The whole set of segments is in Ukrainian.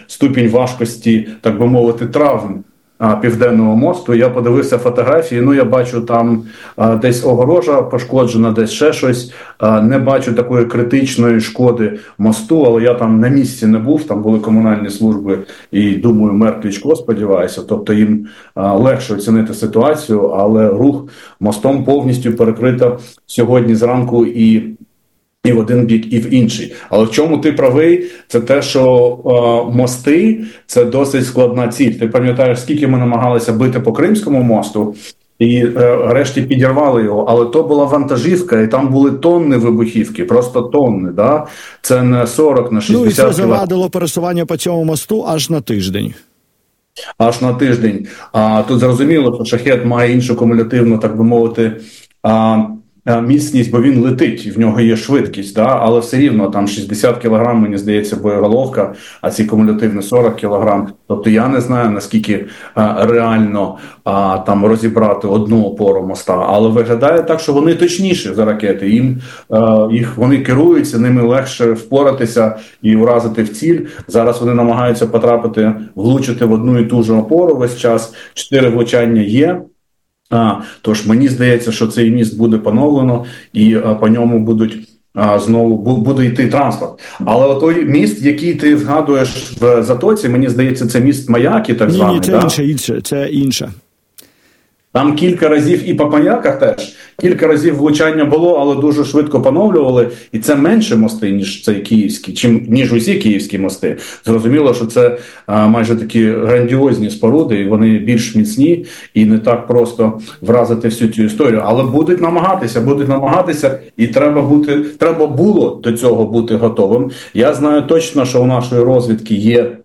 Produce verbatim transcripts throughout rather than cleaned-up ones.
ступінь важкості, так би мовити, травм Південного мосту. Я подивився фотографії, ну я бачу там а, десь огорожа пошкоджена, десь ще щось. А, не бачу такої критичної шкоди мосту, але я там на місці не був, там були комунальні служби і, думаю, мер Кличко, сподіваюся, тобто їм а, легше оцінити ситуацію, але рух мостом повністю перекрито сьогодні зранку і і в один бік, і в інший. Але в чому ти правий, це те, що е, мости – це досить складна ціль. Ти пам'ятаєш, скільки ми намагалися бити по Кримському мосту, і е, решті підірвали його, але то була вантажівка, і там були тонни вибухівки, просто тонни, да? Це не сорок на шістдесят. Ну і це завадило пересування по цьому мосту аж на тиждень. Аж на тиждень. А тут зрозуміло, що шахед має іншу кумулятивну, так би мовити, а, міцність, бо він летить, і в нього є швидкість, да? Але все рівно там шістдесят кілограм, мені здається, боєголовка, а ці кумулятивні сорок кілограм. Тобто я не знаю, наскільки а, реально а, там розібрати одну опору моста, але виглядає так, що вони точніші за ракети. Їм а, їх вони керуються, ними легше впоратися і уразити в ціль. Зараз вони намагаються потрапити, влучити в одну і ту ж опору весь час. Чотири влучання є. А, тож мені здається, що цей міст буде поновлено і а, по ньому будуть а, знову бу, буде йти транспорт. Але той міст, який ти згадуєш в Затоці, мені здається, це міст Маяки, так званий. Ні, ні, це да? інше, інше, це інше. Там кілька разів і по Маяках теж, кілька разів влучання було, але дуже швидко поновлювали. І це менше мости, ніж цей київський, чим, ніж усі київські мости. Зрозуміло, що це а, майже такі грандіозні споруди, і вони більш міцні, і не так просто вразити всю цю історію. Але будуть намагатися, будуть намагатися, і треба бути, треба було до цього бути готовим. Я знаю точно, що у нашої розвідки є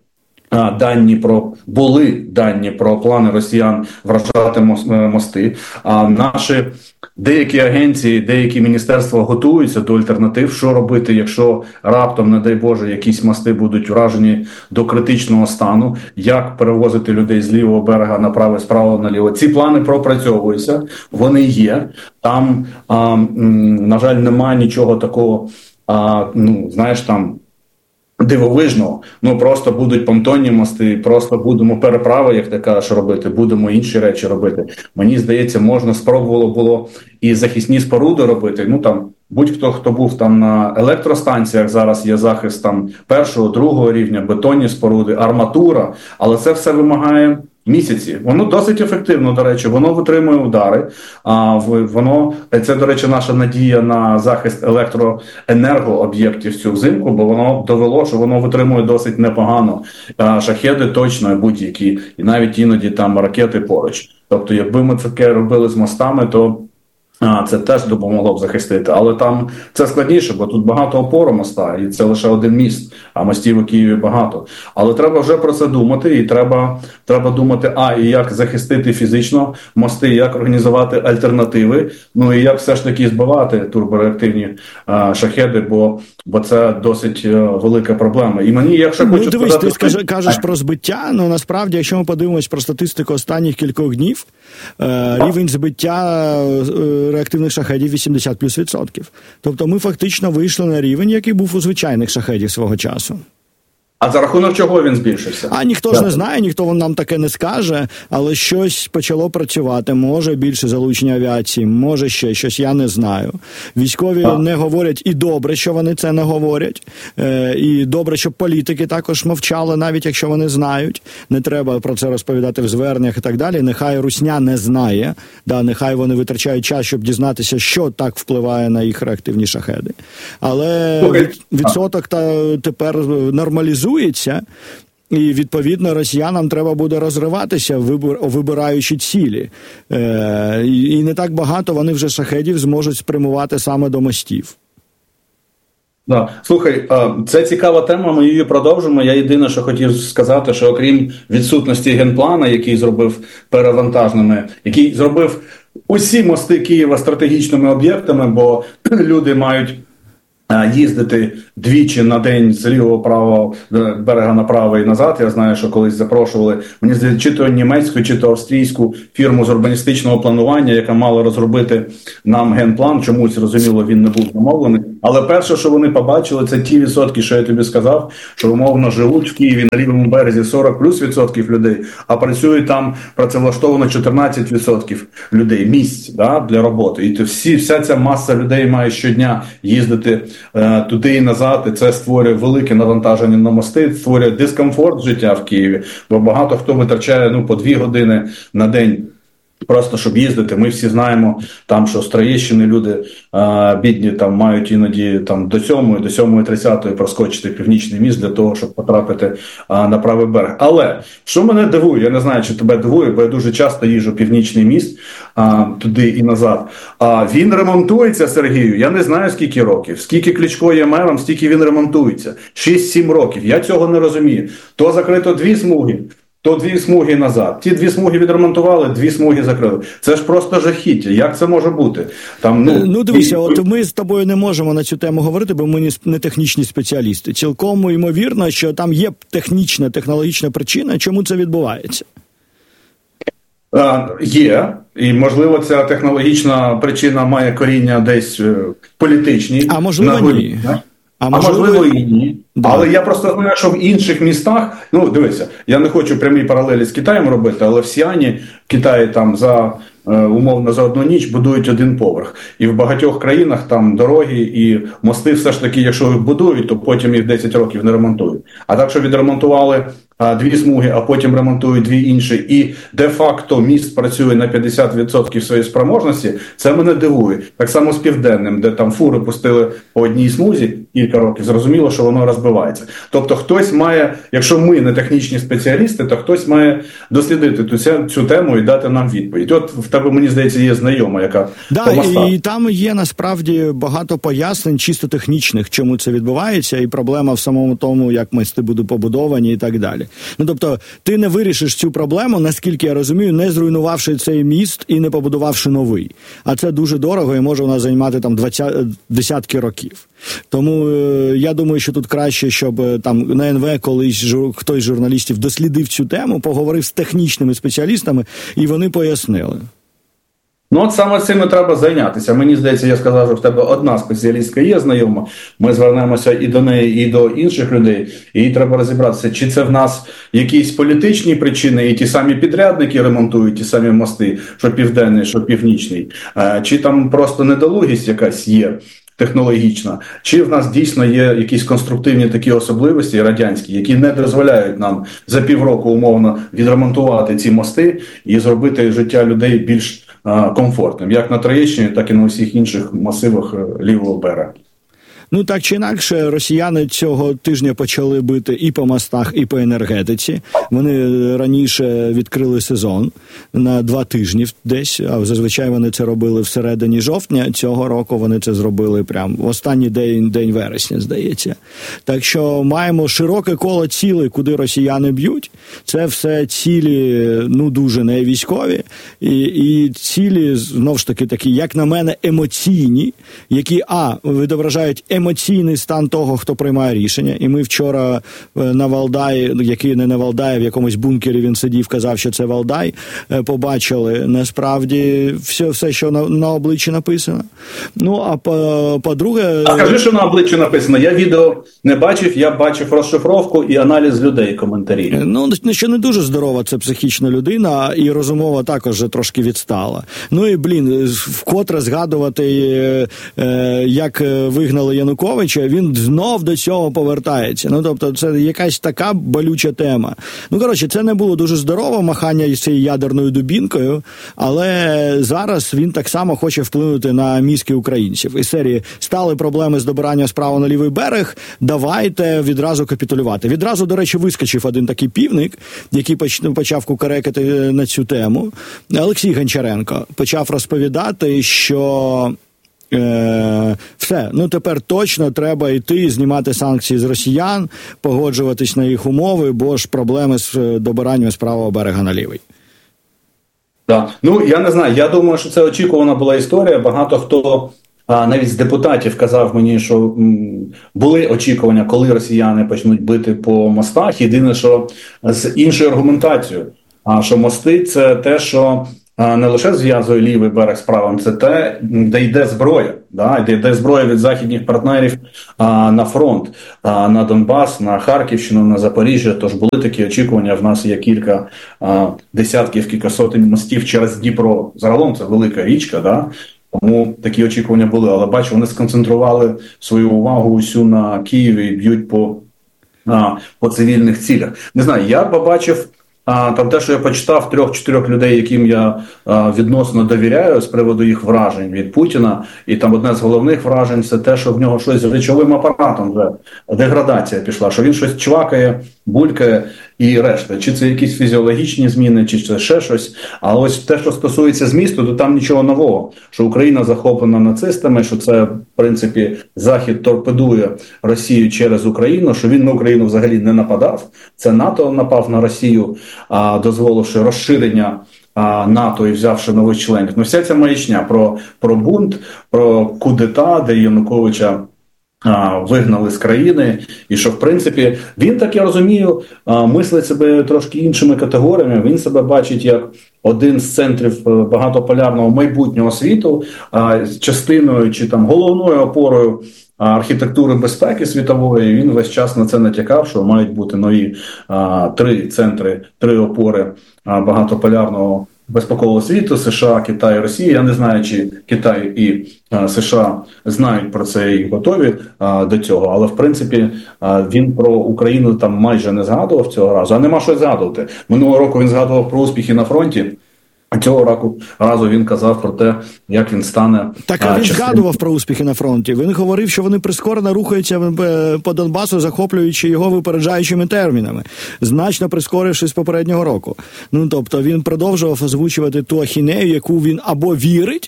дані про були дані про плани росіян вражати мости. А наші деякі агенції, деякі міністерства готуються до альтернатив, що робити, якщо раптом, не дай Боже, якісь мости будуть вражені до критичного стану, як перевозити людей з лівого берега на праве, з правого наліво. Ці плани пропрацьовуються, вони є. Там, а, на жаль, немає нічого такого, а, ну, знаєш, там, дивовижного. Ну, просто будуть понтонні мости, просто будемо переправи, як ти кажеш, робити, будемо інші речі робити. Мені здається, можна спробувало було і захисні споруди робити. Ну, там, будь-хто, хто був там на електростанціях, зараз є захист там першого, другого рівня, бетонні споруди, арматура, але це все вимагає місяці. Воно досить ефективно, до речі, воно витримує удари, а воно, це, до речі, наша надія на захист електроенергооб'єктів цю взимку, бо воно довело, що воно витримує досить непогано. Шахеди точно будь-які, і навіть іноді там ракети поруч. Тобто, якби ми таке робили з мостами, то А, це теж допомогло б захистити, але там це складніше, бо тут багато опор моста, і це лише один міст, а мостів у Києві багато. Але треба вже про це думати, і треба, треба думати, а, і як захистити фізично мости, як організувати альтернативи, ну і як все ж таки збивати турбореактивні а, шахеди, бо, бо це досить а, велика проблема. І мені, якщо ну, хочу дивись, сказати... ти скажи, кажеш про збиття, ну насправді, якщо ми подивимось про статистику останніх кількох днів, е, рівень збиття е, реактивних шахедів вісімдесят плюс відсотків. Тобто ми фактично вийшли на рівень, який був у звичайних шахедів свого часу. А за рахунок чого він збільшився? А ніхто ж не знає, ніхто нам таке не скаже, але щось почало працювати. Може більше залучення авіації, може ще щось, я не знаю. Військові а. не говорять, і добре, що вони це не говорять. Е, і добре, щоб політики також мовчали, навіть якщо вони знають. Не треба про це розповідати в зверненнях і так далі. Нехай русня не знає, да, нехай вони витрачають час, щоб дізнатися, що так впливає на їх реактивні шахеди. Але від, відсоток та тепер нормалізує. І, відповідно, росіянам треба буде розриватися, вибираючи цілі. Е, і не так багато вони вже шахедів зможуть спрямувати саме до мостів. Да. Слухай, це цікава тема, ми її продовжимо. Я єдине, що хотів сказати, що окрім відсутності генплана, який зробив перевантажними, який зробив усі мости Києва стратегічними об'єктами, бо люди мають їздити двічі на день з лівого правого берега на правий і назад. Я знаю, що колись запрошували, мені здається, чи то німецьку, чи то австрійську фірму з урбаністичного планування, яка мала розробити нам генплан. Чомусь, зрозуміло, він не був замовлений. Але перше, що вони побачили, це ті відсотки, що я тобі сказав, що умовно живуть в Києві на лівому березі сорок плюс відсотків людей, а працюють там працевлаштовано чотирнадцять відсотків людей, місць, да, для роботи. І всі, вся ця маса людей має щодня їздити е, туди і назад, і це створює велике навантаження на мости, створює дискомфорт життя в Києві, бо багато хто витрачає ну, по дві години на день просто щоб їздити. Ми всі знаємо, там, що з Троєщини люди а, бідні там мають іноді там до сьомої, до сьомої тридцятої проскочити Північний міст для того, щоб потрапити а, на правий берег. Але що мене дивує, я не знаю, чи тебе дивує, бо я дуже часто їжджу Північний міст а, туди і назад. А він ремонтується, Сергію, я не знаю скільки років. Скільки Кличко є мером, стільки він ремонтується. шість-сім років. Я цього не розумію. То закрито дві смуги, то дві смуги назад. Ті дві смуги відремонтували, дві смуги закрили. Це ж просто жахіття. Як це може бути? Там, ну, ну дивися, і... от ми з тобою не можемо на цю тему говорити, бо ми не технічні спеціалісти. Цілком ймовірно, що там є технічна, технологічна причина, чому це відбувається. А, є. І, можливо, ця технологічна причина має коріння десь політичні. А можливо, ні. А, а можливо, можливо і ні. Да. Але я просто знаю, що в інших містах, ну, дивися, я не хочу прямі паралелі з Китаєм робити, але в Сіані, в Китаї там за, умовно, за одну ніч будують один поверх. І в багатьох країнах там дороги і мости все ж таки, якщо їх будують, то потім їх десять років не ремонтують. А так, що відремонтували дві смуги, а потім ремонтують дві інші, і де-факто міст працює на п'ятдесят відсотків своєї спроможності, це мене дивує. Так само з Південним, де там фури пустили по одній смузі кілька років, зрозуміло, що воно розбивається. Тобто хтось має, якщо ми не технічні спеціалісти, то хтось має дослідити ту, цю, цю тему і дати нам відповідь. От в тебе, мені здається, є знайома, яка да, по мостах. І там є насправді багато пояснень чисто технічних, чому це відбувається, і проблема в самому тому, як мости будуть побудовані і так далі. Ну, тобто, ти не вирішиш цю проблему, наскільки я розумію, не зруйнувавши цей міст і не побудувавши новий. А це дуже дорого і може у нас займати там двадцять, десятки років. Тому е, я думаю, що тут краще, щоб е, там на ен ве колись жур, хтось з журналістів дослідив цю тему, поговорив з технічними спеціалістами, і вони пояснили. Ну, от саме цим і треба зайнятися. Мені здається, я сказав, що в тебе одна спеціалістка є знайома. Ми звернемося і до неї, і до інших людей. І треба розібратися, чи це в нас якісь політичні причини, і ті самі підрядники ремонтують ті самі мости, що південний, що північний. Чи там просто недолугість якась є технологічна, чи в нас дійсно є якісь конструктивні такі особливості радянські, які не дозволяють нам за півроку умовно відремонтувати ці мости і зробити життя людей більш комфортним, як на Троєщині, так і на усіх інших масивах лівого берега. Ну, так чи інакше, росіяни цього тижня почали бити і по мостах, і по енергетиці. Вони раніше відкрили сезон на два тижні десь, а зазвичай вони це робили всередині жовтня. Цього року вони це зробили прямо в останній день, день вересня, здається. Так що маємо широке коло цілей, куди росіяни б'ють. Це все цілі, ну, дуже не військові. І, і цілі, знову ж таки, такі, як на мене, емоційні, які, а, відображають емоційні, емоційний стан того, хто приймає рішення. І ми вчора на Валдаї, який не на Валдаї, в якомусь бункері він сидів, казав, що це Валдай, побачили насправді все, все що на, на обличчі написано. Ну, а по, по-друге... А скажи, що на обличчі написано. Я відео не бачив, я бачив розшифровку і аналіз людей, коментарі. Ну, що не дуже здорова це психічна людина, і розумова також трошки відстала. Ну і, блін, вкотре згадувати, як вигнали Януковича, він знов до цього повертається. Ну, тобто, це якась така болюча тема. Ну, коротше, це не було дуже здорово, махання із цією ядерною дубінкою, але зараз він так само хоче вплинути на мізки українців. Із серії стали проблеми з добиранням справа на лівий берег, давайте відразу капітулювати. Відразу, до речі, вискочив один такий півник, який почав кукарекати на цю тему. Олексій Гончаренко почав розповідати, що Е, все, ну тепер точно треба йти, знімати санкції з росіян, погоджуватись на їх умови, бо ж проблеми з добиранням з правого берега на лівий. Так, ну я не знаю, я думаю, що це очікувана була історія. Багато хто а, навіть з депутатів казав мені, що м, були очікування, коли росіяни почнуть бити по мостах. Єдине, що з іншою аргументацією, а що мости – це те, що а, не лише зв'язує лівий берег з правим, це те, де йде зброя, да? Де йде зброя від західних партнерів а, на фронт, а, на Донбас, на Харківщину, на Запоріжжя. Тож були такі очікування. В нас є кілька а, десятків, кілька сотень мостів через Дніпро. Загалом це велика річка, да? Тому такі очікування були. Але бачу, вони сконцентрували свою увагу усю на Києві і б'ють по, а, по цивільних цілях. Не знаю, я побачив А, там те, що я почитав трьох-чотирьох людей, яким я а, відносно довіряю з приводу їх вражень від Путіна, і там одне з головних вражень – це те, що в нього щось з речовим апаратом вже деградація пішла, що він щось чвакає, булькає і решта. Чи це якісь фізіологічні зміни, чи це ще щось. А ось те, що стосується змісту, то там нічого нового. Що Україна захоплена нацистами, що це, в принципі, Захід торпедує Росію через Україну, що він на Україну взагалі не нападав. Це НАТО напав на Росію, а, дозволивши розширення а, НАТО і взявши нових членів. Ну, вся ця маячня про, про бунт, про кудета, де Януковича а, вигнали з країни, і що, в принципі, він, так я розумію, а, мислить себе трошки іншими категоріями. Він себе бачить як один з центрів багатополярного майбутнього світу, а, частиною чи там головною опорою архітектури безпеки світової. Він весь час на це натякав, що мають бути нові а, три центри, три опори а, багатополярного безпекового світу: США, Китай, Росія. Я не знаю, чи Китай і а, США знають про це і готові а, до цього, але в принципі а, він про Україну там майже не згадував цього разу, а нема що згадувати. Минулого року він згадував про успіхи на фронті. А цього року разу він казав про те, як він стане... Так, а він частин... згадував про успіхи на фронті. Він говорив, що вони прискорено рухаються по Донбасу, захоплюючи його випереджаючими термінами, значно прискорившись з попереднього року. Ну, тобто, він продовжував озвучувати ту ахінею, яку він або вірить,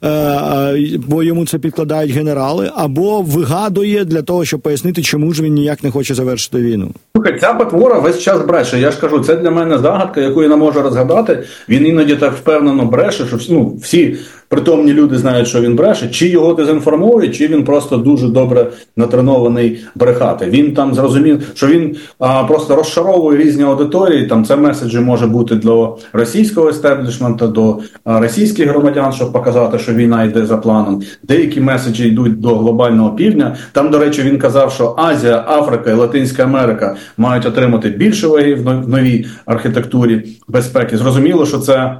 бо йому це підкладають генерали, або вигадує для того, щоб пояснити, чому ж він ніяк не хоче завершити війну. Слухай, ця потвора весь час бреше. Я ж кажу, це для мене загадка, яку я не можу розгадати. Він іноді так впевнено бреше, що ну, всі притомні люди знають, що він бреше. Чи його дезінформують, чи він просто дуже добре натренований брехати. Він там зрозумів, що він а, просто розшаровує різні аудиторії. Там це меседжі може бути для російського естеблішменту, до а, російських громадян, щоб показати, що війна йде за планом. Деякі меседжі йдуть до глобального півдня. Там, до речі, він казав, що Азія, Африка і Латинська Америка мають отримати більше ваги в новій архітектурі безпеки. Зрозуміло, що це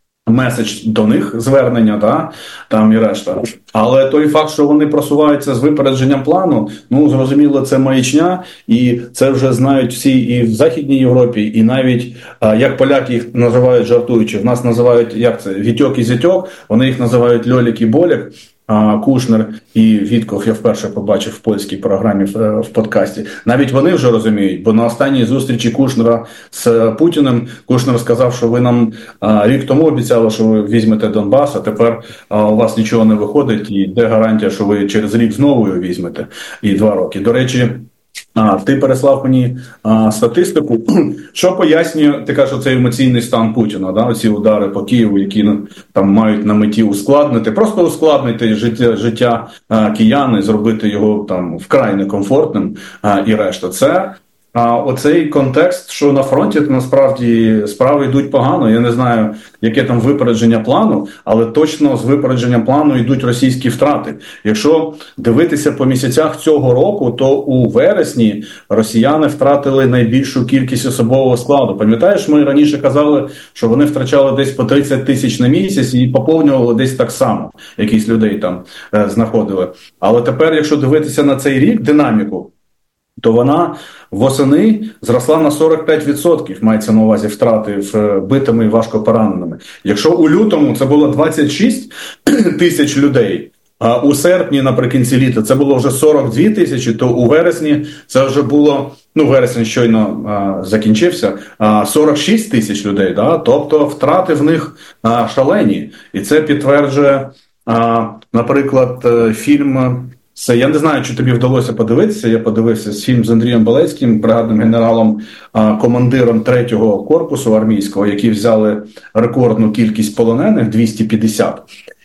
меседж до них, звернення, да, там і решта. Але той факт, що вони просуваються з випередженням плану, ну, зрозуміло, це маячня, і це вже знають всі і в Західній Європі, і навіть, як поляки їх називають жартуючи, в нас називають, як це, Вітьок і Зятьок, вони їх називають Льолік і Боляк. Кушнер і Вітков я вперше побачив в польській програмі в, в подкасті. Навіть вони вже розуміють, бо на останній зустрічі Кушнера з Путіним Кушнер сказав, що ви нам а, рік тому обіцяли, що ви візьмете Донбас, а тепер а, у вас нічого не виходить, і де гарантія, що ви через рік знову його візьмете, і два роки. До речі, А, ти переслав мені а, статистику, що пояснює, ти кажеш, цей емоційний стан Путіна, да? Оці удари по Києву, які там мають на меті ускладнити, просто ускладнити життя, життя а, киян і зробити його там вкрай некомфортним а, і решта. Це а, оцей контекст, що на фронті насправді справи йдуть погано. Я не знаю, яке там випередження плану, але точно з випередженням плану йдуть російські втрати. Якщо дивитися по місяцях цього року, то у вересні росіяни втратили найбільшу кількість особового складу. Пам'ятаєш, ми раніше казали, що вони втрачали десь по тридцять тисяч на місяць і поповнювали десь так само, якісь людей там е, знаходили. Але тепер, якщо дивитися на цей рік, динаміку, то вона восени зросла на сорок п'ять відсотків, мається на увазі втрати в битими і важко пораненими. Якщо у лютому це було двадцять шість тисяч людей, а у серпні наприкінці літа це було вже сорок дві тисячі, то у вересні це вже було, ну вересень щойно а, закінчився, а, сорок шість тисяч людей, да? Тобто втрати в них а, шалені. І це підтверджує, а, наприклад, фільм... Це, я не знаю, чи тобі вдалося подивитися, я подивився фільм з Андрієм Балецьким, бригадним генералом, командиром третього корпусу армійського, які взяли рекордну кількість полонених, двісті п'ятдесят.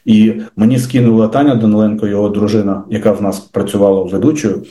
І мені скинула Таня Даниленко, його дружина, яка в нас працювала ведучою,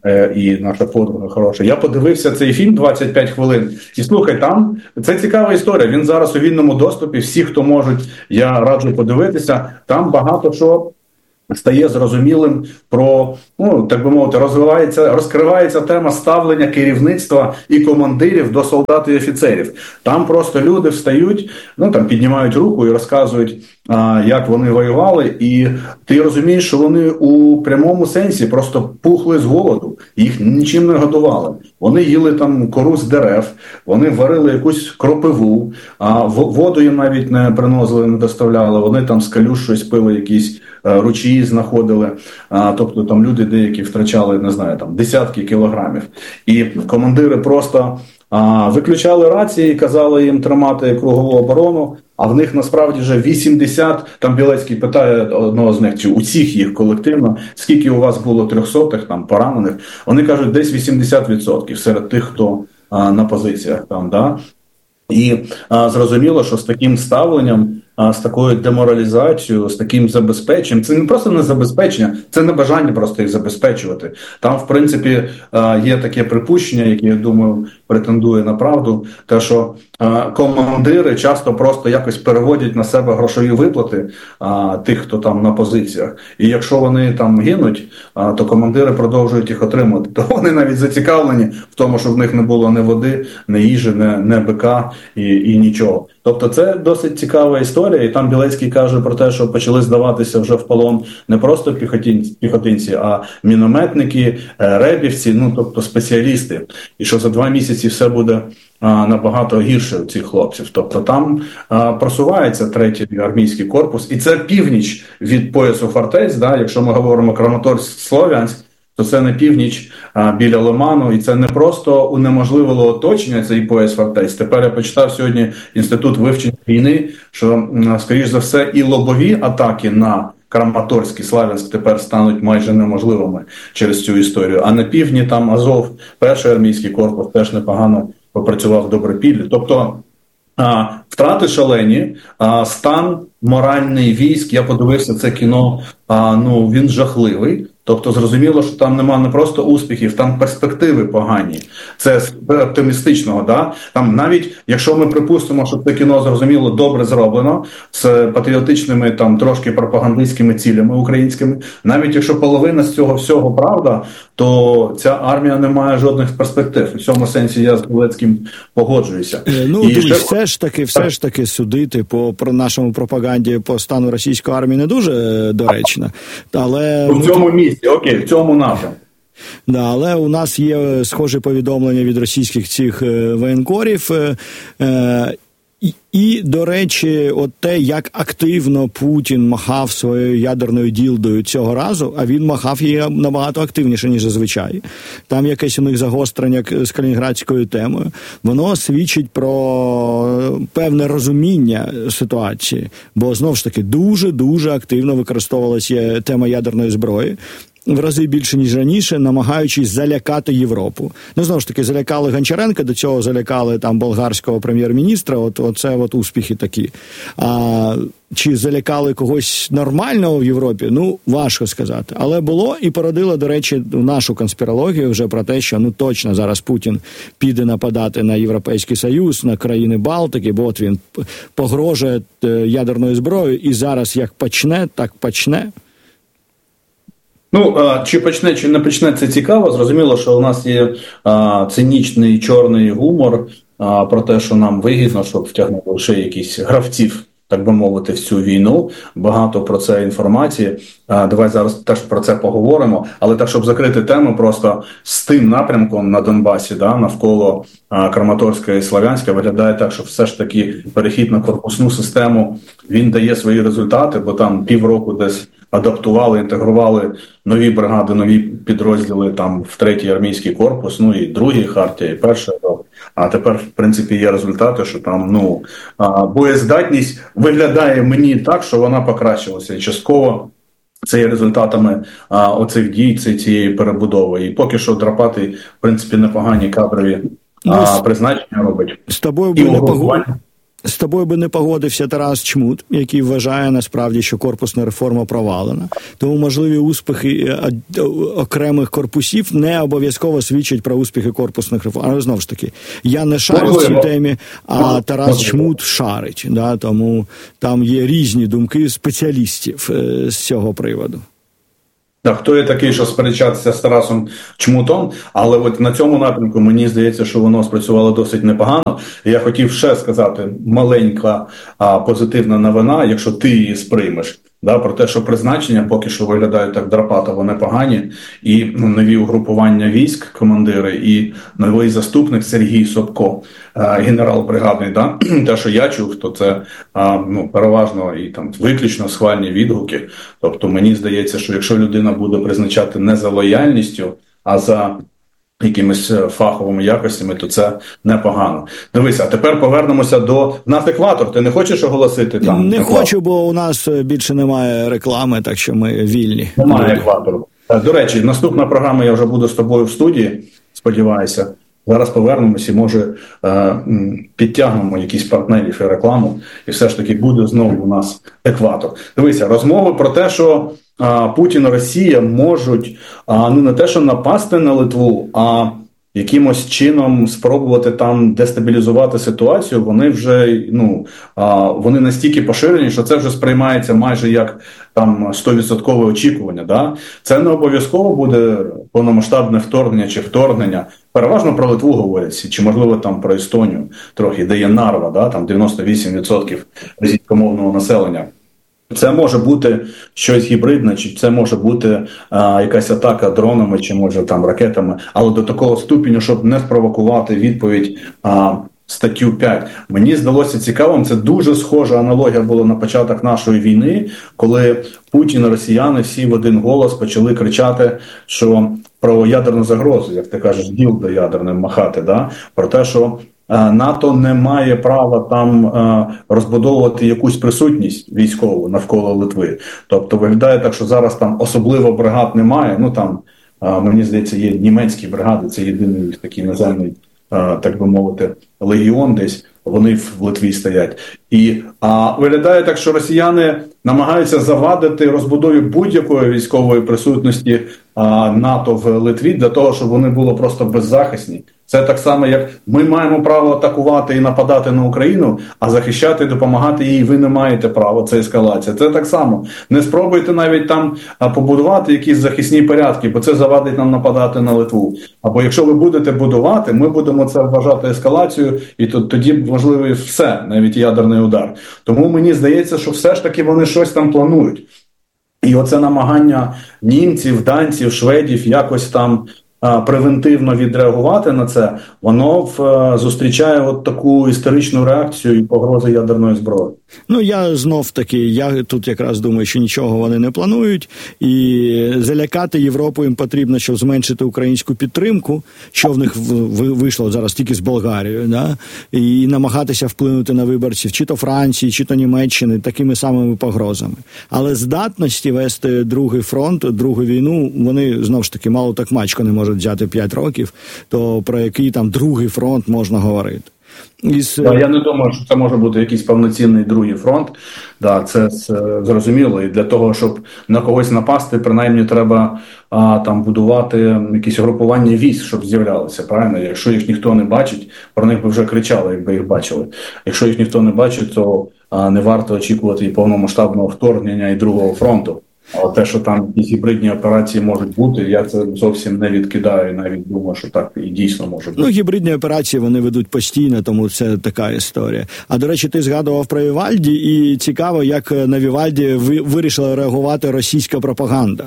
і наша подруга хороша. Я подивився цей фільм двадцять п'ять хвилин. І слухай, там це цікава історія. Він зараз у вільному доступі. Всі, хто можуть, я раджу подивитися. Там багато що стає зрозумілим про, ну, так би мовити, розвивається, розкривається тема ставлення керівництва і командирів до солдат і офіцерів. Там просто люди встають, ну, там піднімають руку і розказують, а, як вони воювали, і ти розумієш, що вони у прямому сенсі просто пухли з голоду, їх нічим не годували. Вони їли там кору з дерев, вони варили якусь кропиву, а воду їм навіть не приносили, не доставляли, вони там з калюш щось пили, якісь ручаї знаходили, а, тобто там люди деякі втрачали, не знаю, там десятки кілограмів. І командири просто а, виключали рації, казали їм тримати кругову оборону, а в них насправді вже вісімдесят, там Білецький питає одного з них, чи усіх їх колективно, скільки у вас було трьохсотих, там поранених, вони кажуть, десь вісімдесят відсотків серед тих, хто а, на позиціях там, да. І а, зрозуміло, що з таким ставленням, а, з такою деморалізацією, з таким забезпеченням, це не просто не забезпечення, це не бажання просто їх забезпечувати. Там, в принципі, а, є таке припущення, яке, я думаю, претендує на правду, те, що а, командири часто просто якось переводять на себе грошові виплати а, тих, хто там на позиціях. І якщо вони там гинуть, а, то командири продовжують їх отримати. То вони навіть зацікавлені в тому, щоб в них не було ні води, ні їжі, ні, ні бика і, і нічого. Тобто це досить цікава історія, і там Білецький каже про те, що почали здаватися вже в полон не просто піхотинці, піхотинці а мінометники, ребівці, ну тобто спеціалісти. І що за два місяці все буде а, набагато гірше у цих хлопців. Тобто там а, просувається третій армійський корпус, і це північ від поясу фортець, да, якщо ми говоримо Краматорськ-Слов'янськ, то це на північ а, біля Лиману, і це не просто унеможливило оточення цей пояс фортець. Тепер я почитав сьогодні Інститут вивчення війни, що, скоріш за все, і лобові атаки на Краматорськ і Слов'янськ тепер стануть майже неможливими через цю історію. А на півдні там Азов, перший армійський корпус, теж непогано попрацював в Добропіллі. Тобто а, втрати шалені, а, стан моральний військ, я подивився це кіно, а, ну, він жахливий. Тобто зрозуміло, що там нема не просто успіхів, там перспективи погані. Це з оптимістичного, да? Там навіть, якщо ми припустимо, що це кіно, зрозуміло, добре зроблено, з патріотичними, там, трошки пропагандистськими цілями українськими, навіть якщо половина з цього всього правда, то ця армія не має жодних перспектив. У цьому сенсі я з Білецьким погоджуюся. Ну, дивись, ще... все ж таки, все ж таки судити по, по нашому пропаганді по стану російської армії не дуже доречно. Але... У цьому місці. Окей, в цьому напрямку. Да, але у нас є схоже повідомлення від російських цих воєнкорів. Е, і, і, до речі, от те, як активно Путін махав своєю ядерною ділдою цього разу, а він махав її набагато активніше, ніж зазвичай. Там якесь у них загострення з калінінградською темою. Воно свідчить про певне розуміння ситуації, бо, знову ж таки, дуже-дуже активно використовувалася тема ядерної зброї. В рази більше, ніж раніше, намагаючись залякати Європу. Ну, знову ж таки, залякали Гончаренка, до цього залякали там болгарського прем'єр-міністра, от, от це от успіхи такі. А чи залякали когось нормального в Європі? Ну, важко сказати. Але було і породило, до речі, нашу конспірологію вже про те, що ну точно зараз Путін піде нападати на Європейський Союз, на країни Балтики, бо от він погрожує ядерною зброєю, і зараз як почне, так почне. Ну, чи почне, чи не почне, це цікаво. Зрозуміло, що у нас є а, цинічний чорний гумор а, про те, що нам вигідно, щоб втягнути лише якісь гравців, так би мовити, в цю війну. Багато про це інформації. А, давай зараз теж про це поговоримо. Але так, щоб закрити тему, просто з тим напрямком на Донбасі, да, навколо а, Краматорська і Слов'янська, виглядає так, що все ж таки перехід на корпусну систему, він дає свої результати, бо там півроку десь адаптували, інтегрували нові бригади, нові підрозділи там в третій армійський корпус, ну і другий Хартія, і перший. А тепер, в принципі, є результати, що там, ну, боєздатність виглядає мені так, що вона покращилася. І частково це є результатами а, оцих дій, цієї перебудови. І поки що Драпатий, в принципі, непогані кадрові а, призначення робить. З тобою би не погоджуюсь. З тобою би не погодився Тарас Чмут, який вважає насправді, що корпусна реформа провалена. Тому можливі успіхи окремих корпусів не обов'язково свідчать про успіхи корпусних реформ. Але знову ж таки, я не шарю в цій темі, а Тарас Чмут шарить. Да? Тому там є різні думки спеціалістів з цього приводу. Так, хто є такий, що сперечатися з Тарасом Чмутом, але от на цьому напрямку мені здається, що воно спрацювало досить непогано. І я хотів ще сказати, маленька а, позитивна новина, якщо ти її сприймеш, да, про те, що призначення поки що виглядають так драпатово непогані, і ну, нові угрупування військ, командири, і новий заступник Сергій Собко, а, генерал бригадний, да, те, що я чув, то це а, ну, переважно і там виключно схвальні відгуки. Тобто мені здається, що якщо людина буде призначати не за лояльністю, а за якимись фаховими якостями, то це непогано. Дивися, а тепер повернемося до... В нас екватор, ти не хочеш оголосити там? Не екватор? хочу, бо у нас більше немає реклами, так що ми вільні. Немає екватору. До речі, наступна програма, я вже буду з тобою в студії, сподіваюся. Зараз повернемося і, може, підтягнемо якісь партнерів і рекламу, і все ж таки буде знову у нас екватор. Дивися, розмови про те, що а, Путін і Росія можуть а, не на те, що напасти на Литву, а якимось чином спробувати там дестабілізувати ситуацію, вони вже, ну, а, вони настільки поширені, що це вже сприймається майже як там сто відсотків очікування. Да? Це не обов'язково буде повномасштабне вторгнення чи вторгнення. Переважно про Литву говорять, чи можливо там про Естонію трохи, де є Нарва, да? Там дев'яносто вісім відсотків російськомовного населення. Це може бути щось гібридне, чи це може бути а, якась атака дронами, чи може там ракетами, але до такого ступеню, щоб не спровокувати відповідь а, статтю п'ять. Мені здалося цікавим, це дуже схожа аналогія була на початок нашої війни, коли Путін і росіяни всі в один голос почали кричати, що про ядерну загрозу, як ти кажеш, діл до ядерним махати, да? Про те, що НАТО не має права там розбудовувати якусь присутність військову навколо Литви. Тобто виглядає так, що зараз там особливо бригад немає. Ну там, мені здається, є німецькі бригади, це єдиний такий наземний, так би мовити, легіон десь. Вони в Литві стоять. І а, виглядає так, що росіяни намагаються завадити розбудові будь-якої військової присутності а, НАТО в Литві для того, щоб вони були просто беззахисні. Це так само, як ми маємо право атакувати і нападати на Україну, а захищати і допомагати їй ви не маєте права. Це ескалація. Це так само. Не спробуйте навіть там побудувати якісь захисні порядки, бо це завадить нам нападати на Литву. Або якщо ви будете будувати, ми будемо це вважати ескалацією, і тоді можливий все, навіть ядерний удар. Тому мені здається, що все ж таки вони щось там планують. І оце намагання німців, данців, шведів якось там превентивно відреагувати на це, воно в, зустрічає от таку історичну реакцію і погрози ядерної зброї. Ну, я знов-таки, я тут якраз думаю, що нічого вони не планують, і залякати Європу їм потрібно, щоб зменшити українську підтримку, що в них вийшло зараз тільки з Болгарією, да? І намагатися вплинути на виборців чи то Франції, чи то Німеччини такими самими погрозами. Але здатності вести другий фронт, другу війну, вони, знову ж таки, мало так мачко не можуть взяти п'ять років, то про який там другий фронт можна говорити. Із... Да, я не думаю, що це може бути якийсь повноцінний другий фронт. Да, це, це зрозуміло. І для того, щоб на когось напасти, принаймні треба а, там будувати якісь групування військ, щоб з'являлися. Правильно? Якщо їх ніхто не бачить, про них би вже кричали, якби їх бачили. Якщо їх ніхто не бачить, то а, не варто очікувати і повномасштабного вторгнення і другого фронту. Але те, що там якісь гібридні операції можуть бути, я це зовсім не відкидаю, навіть думаю, що так і дійсно може бути. Ну, гібридні операції вони ведуть постійно, тому це така історія. А, до речі, ти згадував про Вівальді, і цікаво, як на Вівальді вирішила реагувати російська пропаганда.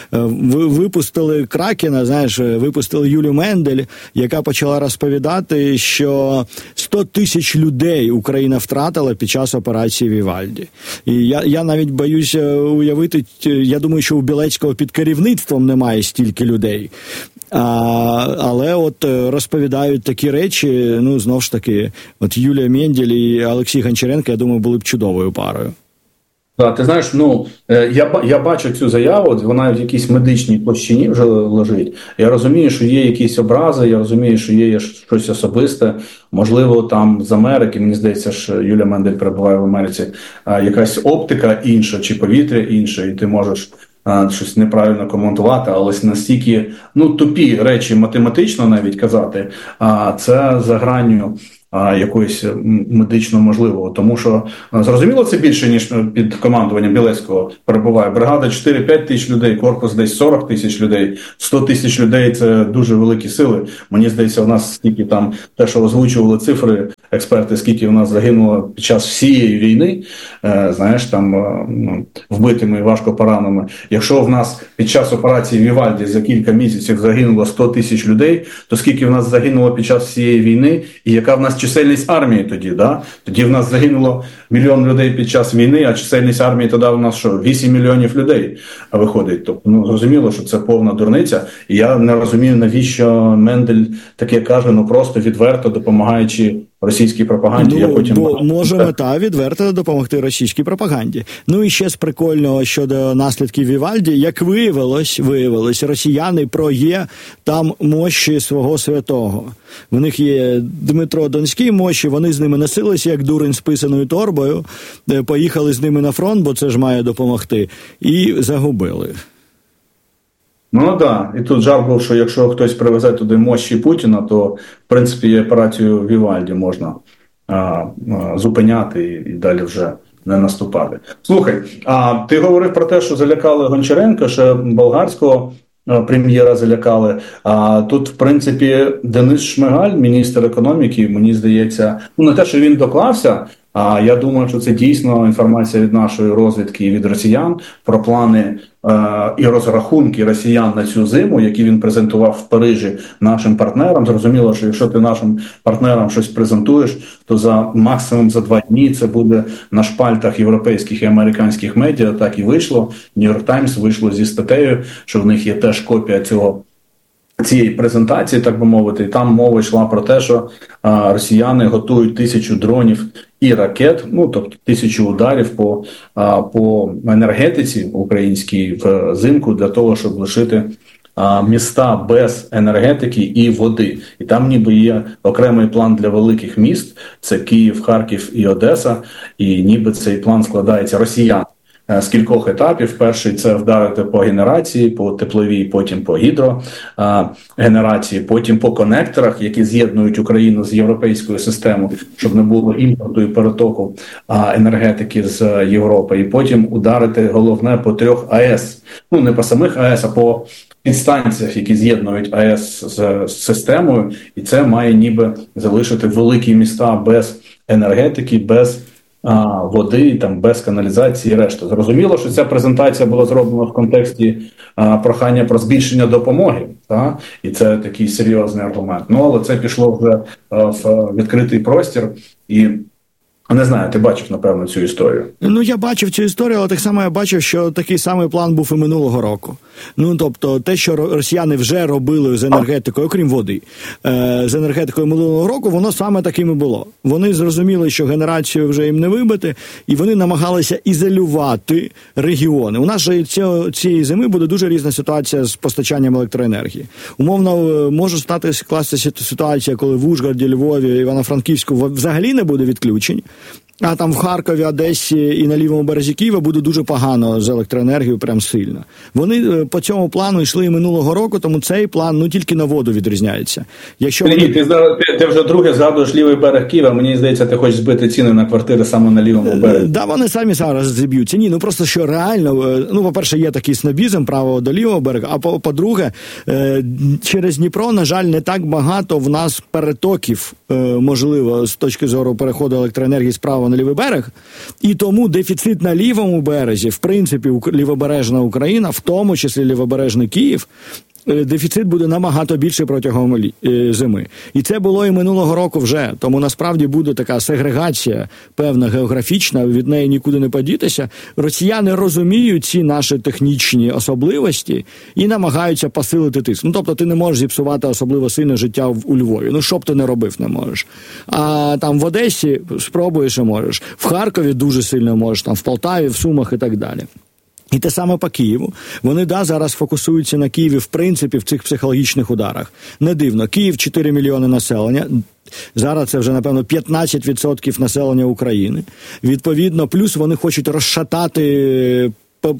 Випустили Кракена, знаєш, випустили Юлію Мендель, яка почала розповідати, що сто тисяч людей Україна втратила під час операції Вівальді. І я, я навіть боюся уявити, я думаю, що у Білецького під керівництвом немає стільки людей. А, але от розповідають такі речі, ну, знову ж таки, от Юлія Мендель і Олексій Гончаренко, я думаю, були б чудовою парою. Так, ти знаєш, ну я я бачу цю заяву, вона в якійсь медичній площині вже лежить. Я розумію, що є якісь образи, я розумію, що є щось особисте. Можливо, там з Америки, мені здається, що Юлія Мендель перебуває в Америці, якась оптика інша чи повітря інше, і ти можеш щось неправильно коментувати, але настільки ну тупі речі математично навіть казати, а це за гранню а, якоїсь медично можливого. Тому що, зрозуміло, це більше, ніж під командуванням Білецького перебуває. Бригада чотири-п'ять тисяч людей, корпус десь сорок тисяч людей, сто тисяч людей – це дуже великі сили. Мені здається, у нас скільки там, те, що озвучували цифри експерти, скільки у нас загинуло під час всієї війни, е, знаєш, там е, вбитими і важко пораненими. Якщо в нас під час операції Вівальді за кілька місяців загинуло сто тисяч людей, то скільки в нас загинуло під час всієї війни, і яка в нас чисельність армії тоді, да? Тоді в нас загинуло мільйон людей під час війни, а чисельність армії тоді у нас що, вісім мільйонів людей виходить. Тобто, ну, зрозуміло, що це повна дурниця, і я не розумію, навіщо Мендель таке каже, ну просто відверто допомагаючи російській пропаганді. Ну, я потім... бо може мета відверто допомогти російській пропаганді. Ну і ще з прикольного щодо наслідків Вівальді, як виявилось, виявилось, росіяни про є там мощі свого святого. В них є Дмитро Донський мощі, вони з ними носилися, як дурень з писаною торбою, поїхали з ними на фронт, бо це ж має допомогти, і загубили. Ну, так. Да. І тут жарт був, що якщо хтось привезе туди мощі Путіна, то, в принципі, і операцію Вівальді можна а, а, зупиняти і, і далі вже не наступати. Слухай, а ти говорив про те, що залякали Гончаренка, ще болгарського прем'єра залякали. А тут, в принципі, Денис Шмигаль, міністр економіки, мені здається, ну, не те, що він доклався, а я думаю, що це дійсно інформація від нашої розвідки і від росіян про плани е- і розрахунки росіян на цю зиму, які він презентував в Парижі нашим партнерам. Зрозуміло, що якщо ти нашим партнерам щось презентуєш, то за максимум за два дні це буде на шпальтах європейських і американських медіа. Так і вийшло. Нью-Йорк Таймс вийшло зі статтею, що в них є теж копія цього цієї презентації, так би мовити, і там мова йшла про те, що а, росіяни готують тисячу дронів і ракет, ну, тобто тисячу ударів по, а, по енергетиці українській взимку для того, щоб лишити а, міста без енергетики і води. І там ніби є окремий план для великих міст, це Київ, Харків і Одеса, і ніби цей план складається росіян з кількох етапів. Перший – це вдарити по генерації, по тепловій, потім по гідрогенерації, потім по конекторах, які з'єднують Україну з європейською системою, щоб не було імпорту і перетоку енергетики з Європи. І потім ударити, головне, по трьох АЕС. Ну, не по самих АЕС, а по підстанціях, які з'єднують АЕС з системою. І це має ніби залишити великі міста без енергетики, без А, води, там, без каналізації і решта. Зрозуміло, що ця презентація була зроблена в контексті а, прохання про збільшення допомоги, та? І це такий серйозний аргумент. Ну, але це пішло вже а, в відкритий простір і не знаю, ти бачив, напевно, цю історію. Ну, я бачив цю історію, але так само я бачив, що такий самий план був і минулого року. Ну, тобто, те, що росіяни вже робили з енергетикою, окрім води, е- з енергетикою минулого року, воно саме таким і було. Вони зрозуміли, що генерацію вже їм не вибити, і вони намагалися ізолювати регіони. У нас же цього, цієї зими буде дуже різна ситуація з постачанням електроенергії. Умовно, може стати скластися ситуація, коли в Ужгороді, Львові, Івано-Франківську взагалі не буде відключень. А там в Харкові, Одесі і на лівому березі Києва буде дуже погано з електроенергією, прям сильно. Вони по цьому плану йшли і минулого року, тому цей план, ну, тільки на воду відрізняється. Якщо Ні, вони... ти, ти, ти вже друге згадуєш лівий берег Києва, мені здається, ти хочеш збити ціни на квартири саме на лівому березі. Да, вони самі зараз зіб'ються. Ні, ну просто що реально, ну, по-перше, є такий снобізм, право до лівого берега, а по-друге, через Дніпро, на жаль, не так багато в нас перетоків, можливо, з точки зору переходу електроенергії справа на лівий берег, і тому дефіцит на лівому березі, в принципі, лівобережна Україна, в тому числі лівобережний Київ, дефіцит буде набагато більше протягом зими. І це було і минулого року вже. Тому насправді буде така сегрегація певна географічна, від неї нікуди не подітися. Росіяни розуміють ці наші технічні особливості і намагаються посилити тиск. Ну, тобто ти не можеш зіпсувати особливо сильне життя у Львові. Ну, що б ти не робив, не можеш. А там в Одесі спробуєш і можеш. В Харкові дуже сильно можеш, там в Полтаві, в Сумах і так далі. І те саме по Києву. Вони, да, зараз фокусуються на Києві, в принципі, в цих психологічних ударах. Не дивно. Київ – чотири мільйони населення. Зараз це вже, напевно, п'ятнадцять відсотків населення України. Відповідно, плюс вони хочуть розшатати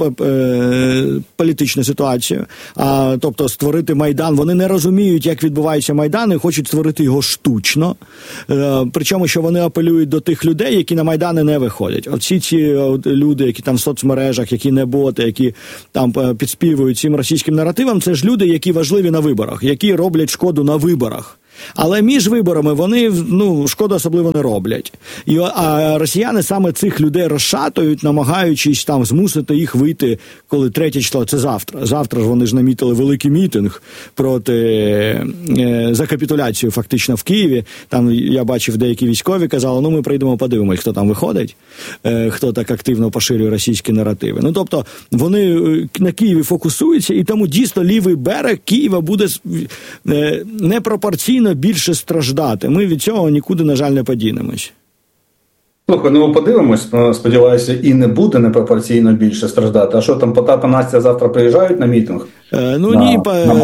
політичну ситуацію, а, тобто створити Майдан. Вони не розуміють, як відбувається Майдан, і хочуть створити його штучно. Е, причому, що вони апелюють до тих людей, які на Майдани не виходять. Оці ці от, люди, які там в соцмережах, які не боти, які там підспівують цим російським наративам, це ж люди, які важливі на виборах, які роблять шкоду на виборах. Але між виборами вони, ну, шкоду особливо не роблять. І, а росіяни саме цих людей розшатують, намагаючись там змусити їх вийти, коли третє число, це завтра. Завтра ж вони ж намітили великий мітинг проти, е, за капітуляцію фактично в Києві. Там я бачив, деякі військові казали, ну ми прийдемо подивимось, хто там виходить, е, хто так активно поширює російські наративи. Ну, тобто, вони на Києві фокусуються, і тому дійсно лівий берег Києва буде е, непропорційно більше страждати. Ми від цього нікуди, на жаль, не подінемось. Слухай, ну подивимось, сподіваюся, і не буде непропорційно більше страждати. А що там, Потап і Настя завтра приїжджають на мітинг? Е, ну на, ні,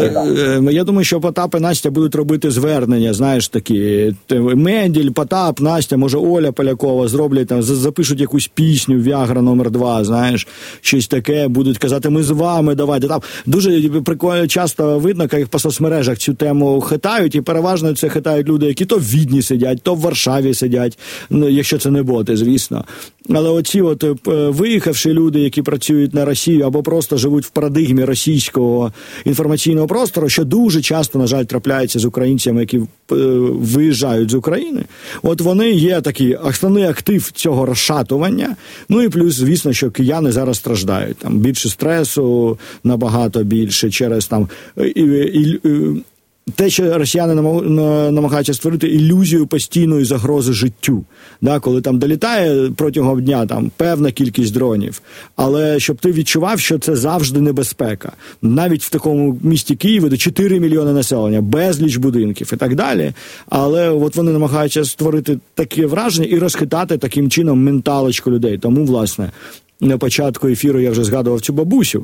на я думаю, що Потап і Настя будуть робити звернення, знаєш, такі, Мендель, Потап, Настя, може Оля Полякова зроблять там, запишуть якусь пісню Віагра номер два, знаєш, щось таке, будуть казати, ми з вами, давайте. Там дуже прикольно, часто видно, як по соцмережах цю тему хитають, і переважно це хитають люди, які то в Відні сидять, то в Варшаві сидять, ну, якщо це не боти, звісно. Але оці от виїхавши люди, які працюють на Росію або просто живуть в парадигмі російського інформаційного простору, що дуже часто, на жаль, трапляється з українцями, які виїжджають з України, от вони є такий основний актив цього розшатування. Ну і плюс, звісно, що кияни зараз страждають. Там більше стресу, набагато більше через там і, і, і, те, що росіяни намагаються створити ілюзію постійної загрози життю. Да, коли там долітає протягом дня там певна кількість дронів, але щоб ти відчував, що це завжди небезпека. Навіть в такому місті Києві, де чотири мільйони населення, безліч будинків і так далі. Але от вони намагаються створити таке враження і розхитати таким чином менталочку людей. Тому, власне, на початку ефіру я вже згадував цю бабусю,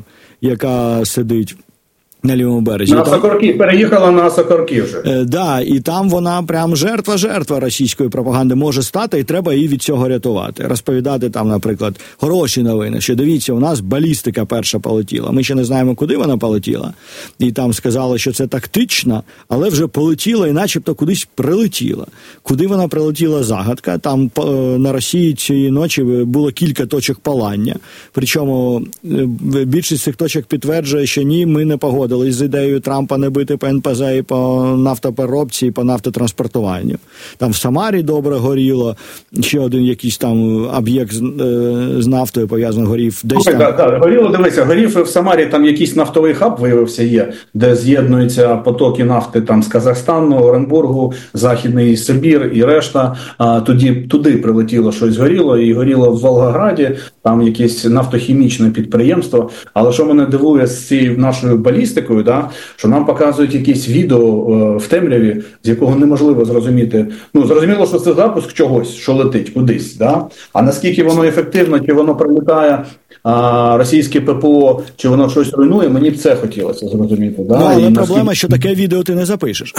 яка сидить на лівому березі. На Сокорки, переїхала на Сокорки вже. Так, да, і там вона прям жертва-жертва російської пропаганди може стати, і треба її від цього рятувати. Розповідати там, наприклад, хороші новини, що дивіться, у нас балістика перша полетіла. Ми ще не знаємо, куди вона полетіла. І там сказали, що це тактично, але вже полетіла і начебто кудись прилетіла. Куди вона прилетіла, загадка. Там на Росії цієї ночі було кілька точок палання. Причому більшість цих точок підтверджує, що ні, ми не погодили з ідеєю Трампа не бити по ен пе зет і по нафтопереробці, і по нафтотранспортуванню. Там в Самарі добре горіло, ще один якийсь там об'єкт з, е, з нафтою пов'язаний горів. Десь там... Так, так, горіло, дивися, горів в Самарі, там якийсь нафтовий хаб виявився є, де з'єднуються потоки нафти там з Казахстану, Оренбургу, Західний Сибір і решта. А, тоді, туди прилетіло щось горіло, і горіло в Волгограді, там якесь нафтохімічне підприємство. Але що мене дивує з цією нашою балістикою, да, що нам показують якісь відео е, в темряві, з якого неможливо зрозуміти. Ну, зрозуміло, що це запуск чогось, що летить кудись, да? А наскільки воно ефективно, чи воно прилітає а, російське ППО, чи воно щось руйнує, мені б це хотілося зрозуміти. Да? Ну, але і проблема, наскільки... що таке відео ти не запишеш.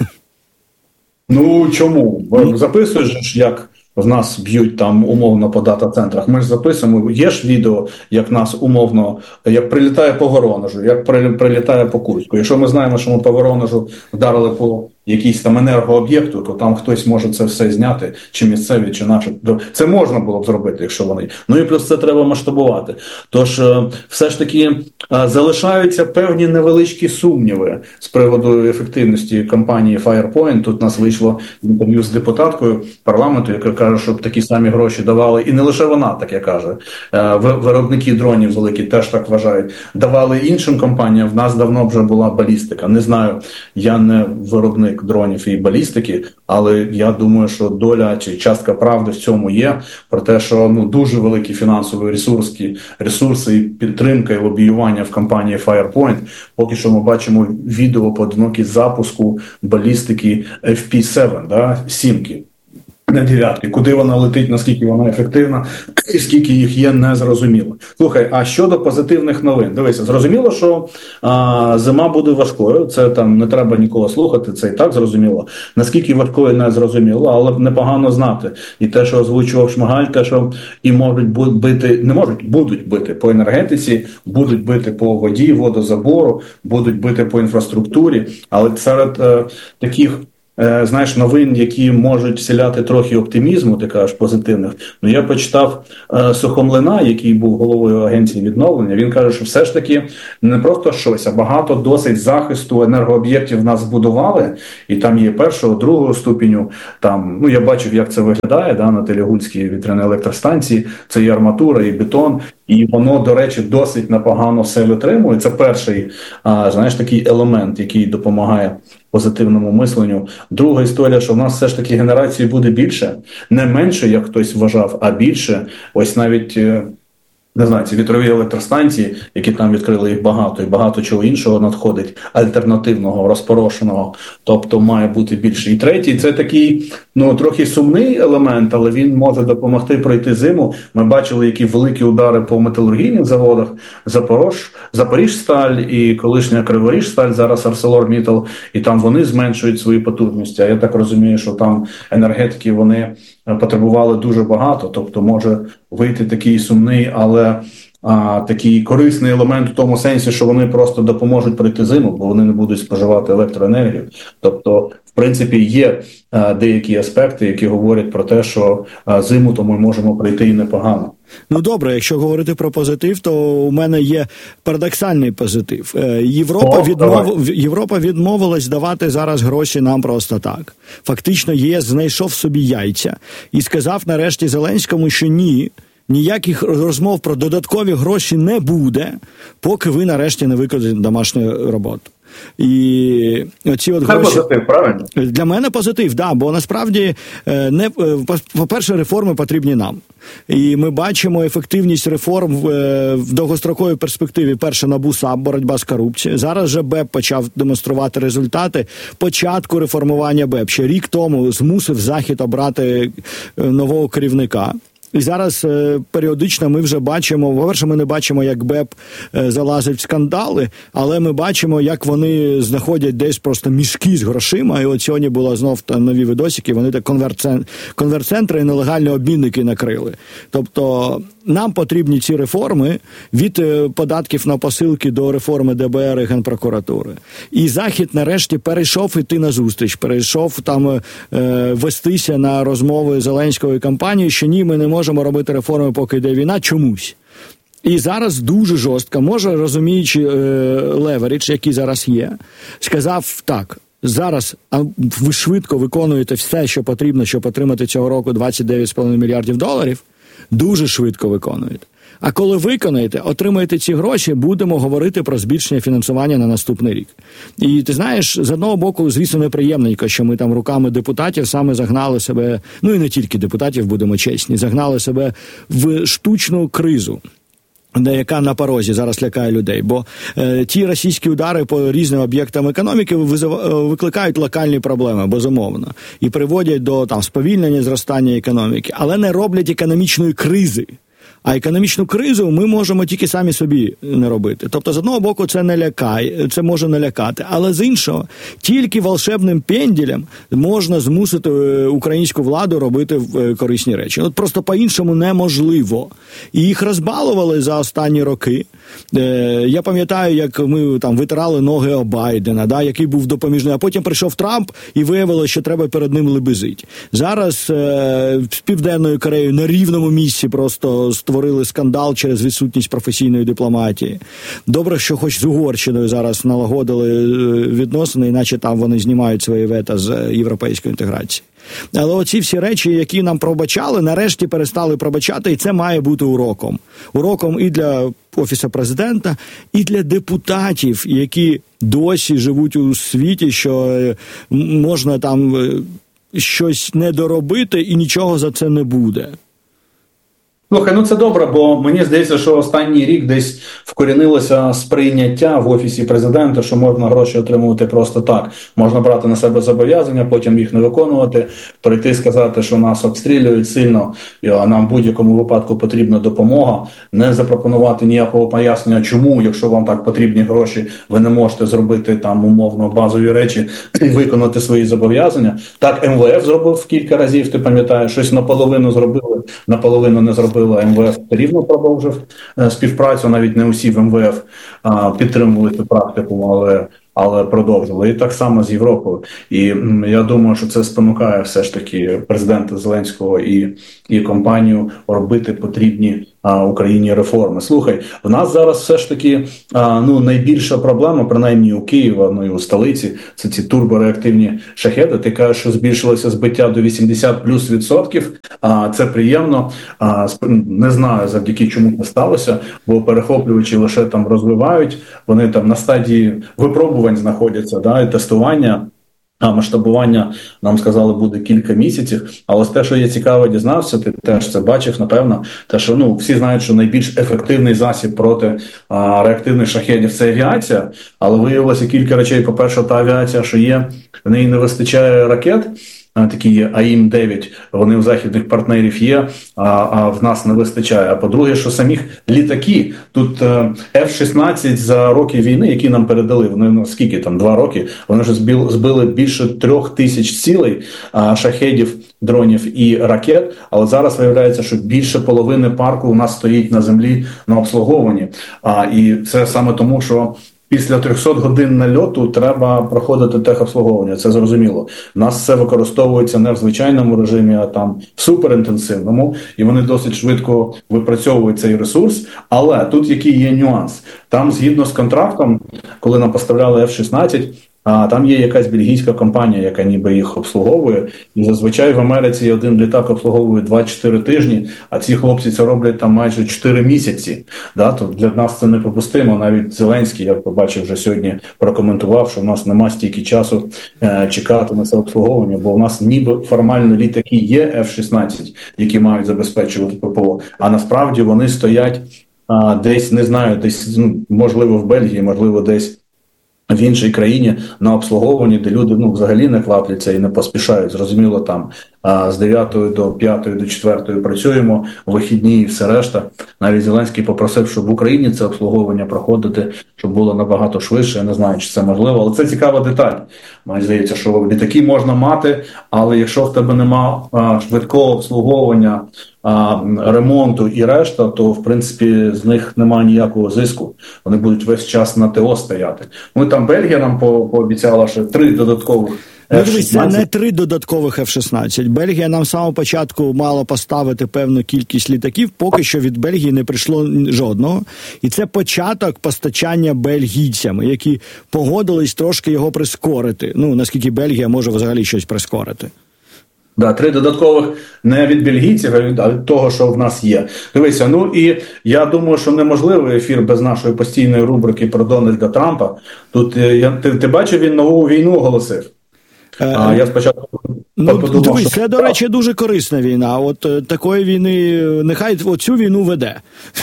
Ну, чому? Записуєш, як в нас б'ють там умовно по дата-центрах. Ми ж записуємо, є ж відео, як нас умовно, як прилітає по Воронежу, як прилітає по Курську. Якщо ми знаємо, що ми по Воронежу вдарили по якісь там енергооб'єкту, то там хтось може це все зняти, чи місцеві, чи наші. Це можна було б зробити, якщо вони. Ну і плюс це треба масштабувати. Тож, все ж таки, залишаються певні невеличкі сумніви з приводу ефективності компанії Firepoint. Тут у нас вийшло інтерв'ю з депутаткою парламенту, яка каже, щоб такі самі гроші давали, і не лише вона таке каже. Виробники дронів великі теж так вважають. Давали іншим компаніям, в нас давно вже була балістика. Не знаю, я не виробник дронів і балістики, але я думаю, що доля чи частка правди в цьому є, про те, що ну дуже великі фінансові ресурси, ресурси і підтримка і лобіювання в компанії Firepoint. Поки що ми бачимо відео поодинокі запуску балістики еф пі сім, да, сімки. На дев'ятки. Куди вона летить, наскільки вона ефективна, і скільки їх є, не зрозуміло. Слухай, а щодо позитивних новин? Дивися, зрозуміло, що а, зима буде важкою, це там не треба нікого слухати, це і так зрозуміло. Наскільки важкою, не зрозуміло, але непогано знати. І те, що озвучував Шмигаль, те, що і можуть бити, не можуть, будуть бити по енергетиці, будуть бити по воді, водозабору, будуть бити по інфраструктурі, але серед е, таких знаєш, новин, які можуть вселяти трохи оптимізму, ти кажеш, позитивних. Ну, я почитав е, Сухомлина, який був головою агенції відновлення. Він каже, що все ж таки не просто щось, а багато досить захисту енергооб'єктів в нас збудували, і там є першого, другого ступеню. Там, ну, я бачив, як це виглядає, да, на Телегульській вітряній електростанції. Це і арматура, і бетон. І воно, до речі, досить непогано все витримує. Це перший, а, знаєш, такий елемент, який допомагає позитивному мисленню. Друга історія, що в нас все ж таки генерації буде більше. Не менше, як хтось вважав, а більше. Ось навіть, не знаю, ці вітрові електростанції, які там відкрили, їх багато, і багато чого іншого надходить, альтернативного, розпорошеного, тобто має бути більше. І третій, це такий, ну, трохи сумний елемент, але він може допомогти пройти зиму. Ми бачили, які великі удари по металургійних заводах, Запорож, Запоріжсталь і колишня Криворіжсталь, зараз ArcelorMittal, і там вони зменшують свої потужності, а я так розумію, що там енергетики, вони потребували дуже багато, тобто може вийти такий сумний, але а, такий корисний елемент в тому сенсі, що вони просто допоможуть пройти зиму, бо вони не будуть споживати електроенергію. Тобто, в принципі, є а, деякі аспекти, які говорять про те, що а, зиму то ми можемо пройти і непогано. Ну добре, якщо говорити про позитив, то у мене є парадоксальний позитив. Європа, О, відмов... Європа відмовилась давати зараз гроші нам просто так. Фактично ЄС знайшов собі яйця і сказав нарешті Зеленському, що ні, ніяких розмов про додаткові гроші не буде, поки ви нарешті не виконаєте домашню роботу. І оці от гроші... позитив, правильно? Для мене позитив, да, бо насправді не, по-перше, реформи потрібні нам. І ми бачимо ефективність реформ в, в довгостроковій перспективі. Перше, НАБУ, САП, боротьба з корупцією. Зараз же БЕП почав демонструвати результати початку реформування БЕП. Ще рік тому змусив Захід обрати нового керівника. І зараз е, періодично ми вже бачимо, по-перше, ми не бачимо, як БЕП е, залазить в скандали, але ми бачимо, як вони знаходять десь просто мішки з грошима, і от сьогодні було знов там нові відосики, вони так конверт-центри, конверт-центри і нелегальні обмінники накрили. Тобто нам потрібні ці реформи від е, податків на посилки до реформи Д Б Р і Генпрокуратури. І Захід нарешті перейшов іти на зустріч, перейшов там е, вестися на розмови Зеленської кампанії, що ні, ми не можемо можемо робити реформи, поки йде війна, чомусь. І зараз дуже жорстко, може, розуміючи е, леверидж, який зараз є, сказав так, зараз ви швидко виконуєте все, що потрібно, щоб отримати цього року двадцять дев'ять цілих п'ять десятих мільярдів доларів, дуже швидко виконуєте. А коли виконаєте, отримаєте ці гроші, будемо говорити про збільшення фінансування на наступний рік. І ти знаєш, з одного боку, звісно, неприємненько, що ми там руками депутатів саме загнали себе, ну і не тільки депутатів, будемо чесні, загнали себе в штучну кризу, яка на порозі зараз лякає людей. Бо е, ті російські удари по різним об'єктам економіки визив, викликають локальні проблеми, безумовно. І приводять до там сповільнення зростання економіки, але не роблять економічної кризи. А економічну кризу ми можемо тільки самі собі не робити. Тобто, з одного боку, це не лякає, це може не лякати, але з іншого, тільки волшебним пенділем можна змусити українську владу робити корисні речі. От просто по-іншому неможливо. І їх розбалували за останні роки. Е, я пам'ятаю, як ми там витирали ноги об Байдена, да, який був допоміжний, а потім прийшов Трамп і виявилося, що треба перед ним лебезить. Зараз е, з Південною Кореєю на рівному місці просто створили скандал через відсутність професійної дипломатії. Добре, що хоч з Угорщиною зараз налагодили відносини, іначе там вони знімають свої вета з європейської інтеграції. Але оці всі речі, які нам пробачали, нарешті перестали пробачати, і це має бути уроком. Уроком і для Офісу Президента, і для депутатів, які досі живуть у світі, що можна там щось не доробити і нічого за це не буде. Слухай, ну це добре, бо мені здається, що останній рік десь вкорінилося сприйняття в Офісі Президента, що можна гроші отримувати просто так. Можна брати на себе зобов'язання, потім їх не виконувати, прийти сказати, що нас обстрілюють сильно, а нам в будь-якому випадку потрібна допомога, не запропонувати ніякого пояснення, чому, якщо вам так потрібні гроші, ви не можете зробити там умовно базові речі і виконати свої зобов'язання. Так ем ве еф зробив кілька разів, ти пам'ятаєш, щось наполовину зробили, наполовину не зробили. ем ве еф рівно продовжив співпрацю, навіть не усі в ем ве еф а, підтримували цю практику, але, але продовжили. І так само з Європою. І м, я думаю, що це спонукає все ж таки президента Зеленського і, і компанію робити потрібні а, Україні реформи. Слухай, в нас зараз все ж таки а, ну, найбільша проблема, принаймні у Києва, ну і у столиці, це ці турбореактивні шахеди. Ти кажеш, що збільшилося збиття до вісімдесят плюс відсотків. А, це приємно. А, не знаю, завдяки чому це сталося, бо перехоплювачі лише там розвивають, вони там на стадії випробувань знаходяться, да, і тестування. А масштабування, нам сказали, буде кілька місяців. Але те, що я цікаво дізнався, ти теж це бачив, напевно, те, що ну, всі знають, що найбільш ефективний засіб проти а, реактивних шахедів – це авіація. Але виявилося кілька речей. По-перше, та авіація, що є, в неї не вистачає ракет. Такі є а ім дев'ять, вони у західних партнерів є, а, а в нас не вистачає. А по-друге, що самих літаки, тут еф шістнадцять за роки війни, які нам передали, вони, ну, скільки там, два роки, вони вже збили, збили більше трьох тисяч цілей, а, шахедів, дронів і ракет, але зараз виявляється, що більше половини парку у нас стоїть на землі на обслуговуванні. А, і це саме тому, що після трьохсот годин нальоту треба проходити техобслуговування, це зрозуміло. У нас все використовується не в звичайному режимі, а там в суперінтенсивному, і вони досить швидко випрацьовують цей ресурс. Але тут який є нюанс? Там згідно з контрактом, коли нам поставляли еф шістнадцять, а там є якась бельгійська компанія, яка ніби їх обслуговує. І зазвичай в Америці один літак обслуговує два-чотири тижні, а ці хлопці це роблять там майже чотири місяці. Да? То для нас це неприпустимо. Навіть Зеленський, я побачив вже сьогодні, прокоментував, що в нас нема стільки часу е, чекати на це обслуговування, бо в нас ніби формально літаки є еф шістнадцять, які мають забезпечувати ППО, а насправді вони стоять а, десь, не знаю, десь, ну, можливо в Бельгії, можливо десь в іншій країні на обслуговуванні, де люди ну, взагалі не квапляться і не поспішають. Зрозуміло, там а, з дев'ятої до п'ятої, до четвертої працюємо, вихідні і все решта. Навіть Зеленський попросив, щоб в Україні це обслуговування проходити, щоб було набагато швидше. Я не знаю, чи це можливо, але це цікава деталь. Мені здається, що літаки можна мати, але якщо в тебе нема а, швидкого обслуговування, а, ремонту і решта, то, в принципі, з них немає ніякого зиску. Вони будуть весь час на ТО стояти. Ну, там Бельгія нам по- пообіцяла, що три додаткових Ну, дивись, це не три додаткових еф шістнадцять. Бельгія нам з самого початку мала поставити певну кількість літаків, поки що від Бельгії не прийшло жодного. І це початок постачання бельгійцями, які погодились трошки його прискорити. Ну, наскільки Бельгія може взагалі щось прискорити. Да, три додаткових не від бельгійців, а від, а від того, що в нас є. Дивися, ну і я думаю, що неможливий ефір без нашої постійної рубрики про Дональда Трампа. Тут я, ти, ти бачив, він нову війну оголосив. А, я спочатку ну, подумав, дивись, що... це, до речі, дуже корисна війна. От е, такої війни, нехай оцю війну веде.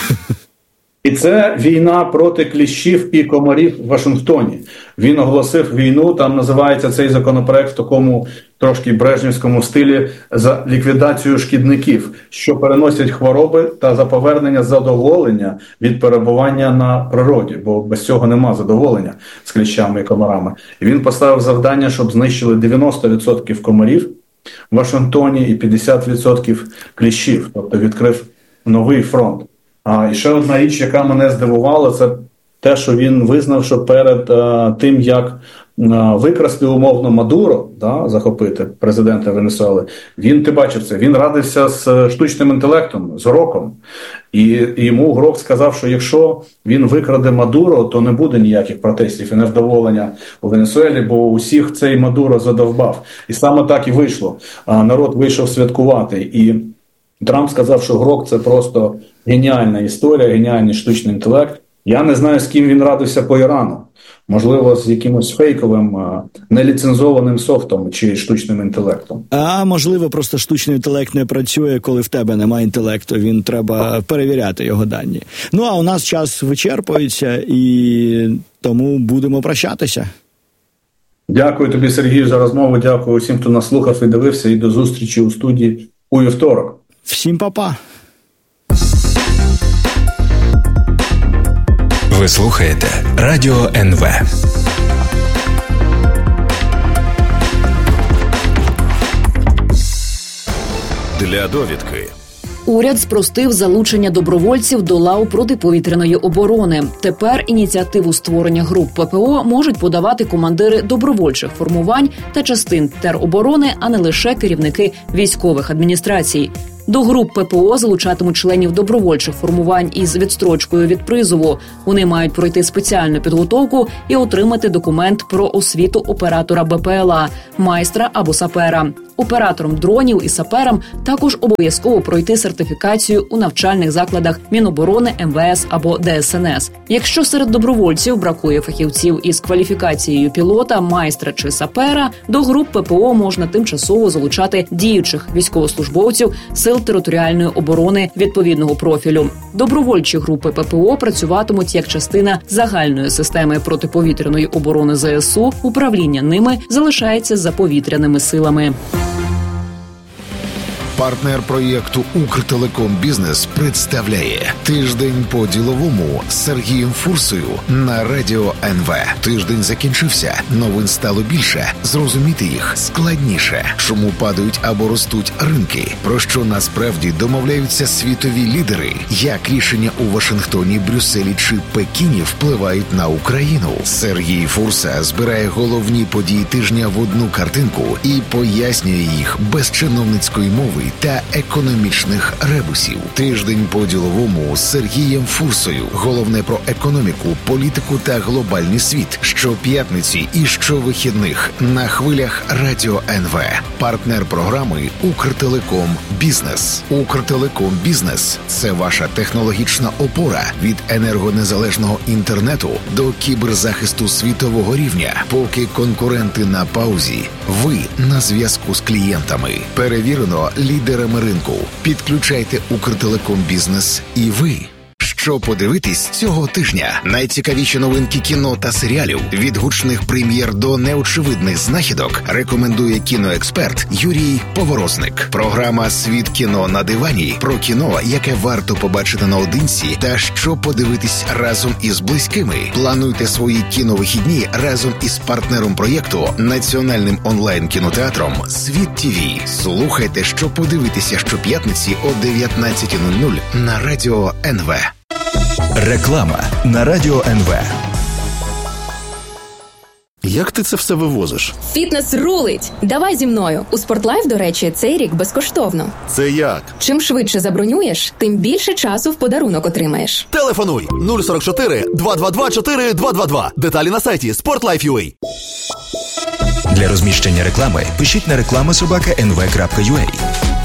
І це війна проти кліщів і комарів в Вашингтоні. Він оголосив війну, там називається цей законопроект в такому трошки брежнівському стилі за ліквідацію шкідників, що переносять хвороби та за повернення задоволення від перебування на природі, бо без цього нема задоволення з кліщами і комарами. І він поставив завдання, щоб знищили дев'яносто відсотків комарів в Вашингтоні і п'ятдесят відсотків кліщів, тобто відкрив новий фронт. А і ще одна річ, яка мене здивувала, це те, що він визнав, що перед а, тим, як а, викрасти умовно Мадуро, да, захопити президента Венесуели, він, ти бачив це, він радився з штучним інтелектом, з Гроком. І, і йому Грок сказав, що якщо він викраде Мадуро, то не буде ніяких протестів і невдоволення у Венесуелі, бо усіх цей Мадуро задовбав. І саме так і вийшло. А, народ вийшов святкувати. І Трамп сказав, що Грок – це просто геніальна історія, геніальний штучний інтелект. Я не знаю, з ким він радився по Ірану. Можливо, з якимось фейковим, неліцензованим софтом чи штучним інтелектом. А можливо, просто штучний інтелект не працює, коли в тебе немає інтелекту. Він треба перевіряти його дані. Ну, а у нас час вичерпується, і тому будемо прощатися. Дякую тобі, Сергію, за розмову. Дякую усім, хто нас слухав і дивився. І до зустрічі у студії у вівторок. Всім па-па. Ви слухаєте Радіо ен ве. Для довідки. Уряд спростив залучення добровольців до лав протиповітряної оборони. Тепер ініціативу створення груп ППО можуть подавати командири добровольчих формувань та частин тероборони, а не лише керівники військових адміністрацій. До груп ППО залучатимуть членів добровольчих формувань із відстрочкою від призову. Вони мають пройти спеціальну підготовку і отримати документ про освіту оператора Бе Пе Ел А, майстра або сапера. Операторам дронів і саперам також обов'язково пройти сертифікацію у навчальних закладах Міноборони, Ем Ве Ес або Де Ес Ен Ес. Якщо серед добровольців бракує фахівців із кваліфікацією пілота, майстра чи сапера, до груп ППО можна тимчасово залучати діючих військовослужбовців сил територіальної оборони відповідного профілю. Добровольчі групи ППО працюватимуть як частина загальної системи протиповітряної оборони Зе Ес У. Управління ними залишається за повітряними силами. Партнер проєкту «Укртелеком Бізнес» представляє «Тиждень по-діловому» з Сергієм Фурсою на Радіо ен ве. Тиждень закінчився, новин стало більше, зрозуміти їх складніше. Чому падають або ростуть ринки? Про що насправді домовляються світові лідери? Як рішення у Вашингтоні, Брюсселі чи Пекіні впливають на Україну? Сергій Фурса збирає головні події тижня в одну картинку і пояснює їх без чиновницької мови та економічних ребусів. Тиждень по-діловому з Сергієм Фурсою. Головне про економіку, політику та глобальний світ. Щоп'ятниці і щовихідних на хвилях Радіо ен ве. Партнер програми «Укртелеком Бізнес». «Укртелеком Бізнес» – це ваша технологічна опора від енергонезалежного інтернету до кіберзахисту світового рівня. Поки конкуренти на паузі, ви на зв'язку з клієнтами. Перевірено лідерами ринку. Підключайте «Укртелеком Бізнес» і ви. Що подивитись цього тижня? Найцікавіші новинки кіно та серіалів, від гучних прем'єр до неочевидних знахідок, рекомендує кіноексперт Юрій Поворозник. Програма «Світ кіно на дивані» про кіно, яке варто побачити наодинці та що подивитись разом із близькими. Плануйте свої кіновихідні разом із партнером проєкту, національним онлайн-кінотеатром «Світ ті ві». Слухайте, що подивитися щоп'ятниці о дев'ятнадцята нуль нуль на Радіо ен ве. Реклама на Радіо ен ве. Як ти це все вивозиш? Фітнес рулить! Давай зі мною. У Спортлайф, до речі, цей рік безкоштовно. Це як? Чим швидше забронюєш, тим більше часу в подарунок отримаєш. Телефонуй нуль сорок чотири два два два чотири два два два. Деталі на сайті спортлайф крапка ю а. Для розміщення реклами пишіть на реклама собака ен ве крапка ю а.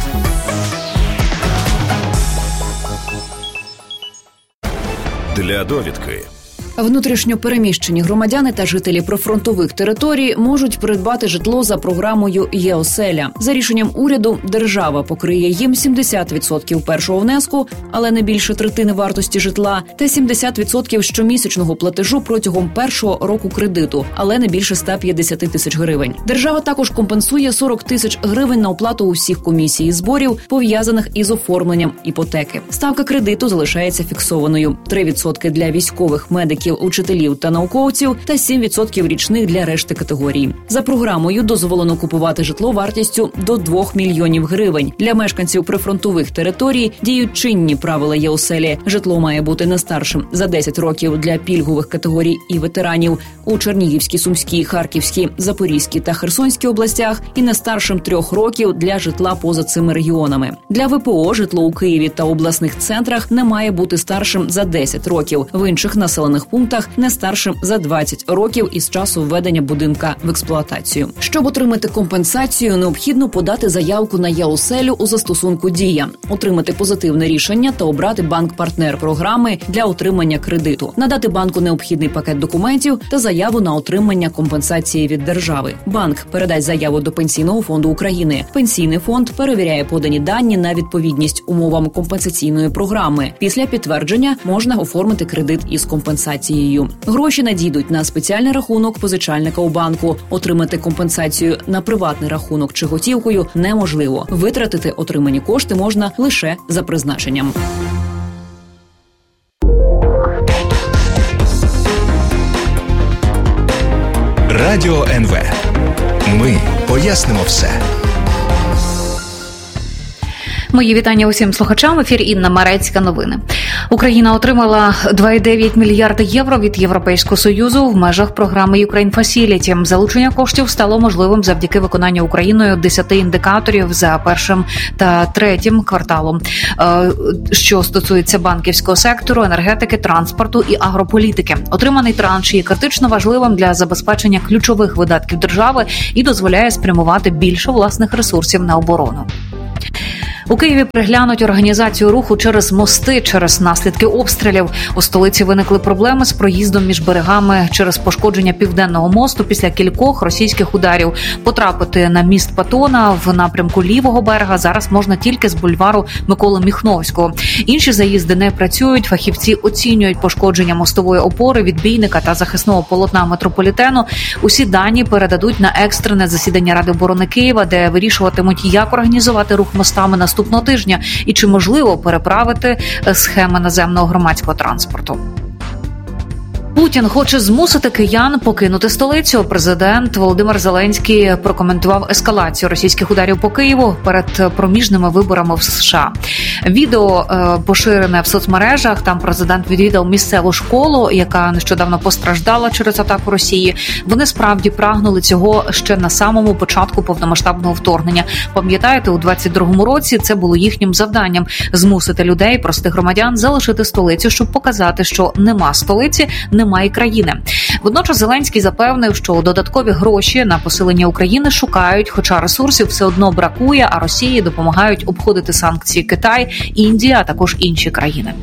Для довідки. Внутрішньо переміщені громадяни та жителі прифронтових територій можуть придбати житло за програмою «Є-оселя». За рішенням уряду, держава покриє їм сімдесят відсотків першого внеску, але не більше третини вартості житла, та сімдесят відсотків щомісячного платежу протягом першого року кредиту, але не більше ста п'ятдесят тисяч гривень. Держава також компенсує сорок тисяч гривень на оплату усіх комісій і зборів, пов'язаних із оформленням іпотеки. Ставка кредиту залишається фіксованою – три відсотки для військових, медиків медиків, учителів та науковців та сім відсотків річних для решти категорій. За програмою дозволено купувати житло вартістю до двох мільйонів гривень. Для мешканців прифронтових територій діють чинні правила ЄОСЕЛі. Житло має бути не старшим за десять років для пільгових категорій і ветеранів у Чернігівській, Сумській, Харківській, Запорізькій та Херсонській областях і не старшим трьох років для житла поза цими регіонами. Для ВПО житло у Києві та обласних центрах не має бути старшим за десять років. В інших населених пунктах не старшим за двадцять років із часу введення будинка в експлуатацію. Щоб отримати компенсацію, необхідно подати заявку на ЄОСЕЛю у застосунку «Дія», отримати позитивне рішення та обрати банк-партнер програми для отримання кредиту, надати банку необхідний пакет документів та заяву на отримання компенсації від держави. Банк передасть заяву до Пенсійного фонду України. Пенсійний фонд перевіряє подані дані на відповідність умовам компенсаційної програми. Після підтвердження можна оформити кредит із компенсацією. Гроші надійдуть на спеціальний рахунок позичальника у банку. Отримати компенсацію на приватний рахунок чи готівкою неможливо. Витратити отримані кошти можна лише за призначенням. Радіо ен ве. Ми пояснимо все. Мої вітання усім слухачам. В ефірі Інна Марецька. Новини. Україна отримала два цілих дев'ять мільярди євро від Європейського Союзу в межах програми Ukraine Facility. Залучення коштів стало можливим завдяки виконанню Україною десяти індикаторів за першим та третім кварталом, що стосується банківського сектору, енергетики, транспорту і агрополітики. Отриманий транш є критично важливим для забезпечення ключових видатків держави і дозволяє спрямувати більше власних ресурсів на оборону. У Києві переглянуть організацію руху через мости через наслідки обстрілів. У столиці виникли проблеми з проїздом між берегами через пошкодження Південного мосту після кількох російських ударів. Потрапити на міст Патона в напрямку лівого берега зараз можна тільки з бульвару Миколи Міхновського. Інші заїзди не працюють. Фахівці оцінюють пошкодження мостової опори, відбійника та захисного полотна метрополітену. Усі дані передадуть на екстрене засідання Ради оборони Києва, де вирішуватимуть, як організувати рух мостами наступного тижня і чи можливо переправити схеми наземного громадського транспорту. Путін хоче змусити киян покинути столицю. Президент Володимир Зеленський прокоментував ескалацію російських ударів по Києву перед проміжними виборами в США. Відео е, поширене в соцмережах. Там президент відвідав місцеву школу, яка нещодавно постраждала через атаку Росії. Вони справді прагнули цього ще на самому початку повномасштабного вторгнення. Пам'ятаєте, у двадцять другому році це було їхнім завданням – змусити людей, простих громадян, залишити столицю, щоб показати, що нема столиці, немає країни. Водночас Зеленський запевнив, що додаткові гроші на посилення України шукають, хоча ресурсів все одно бракує, а Росії допомагають обходити санкції Китай, Індія, а також інші країни.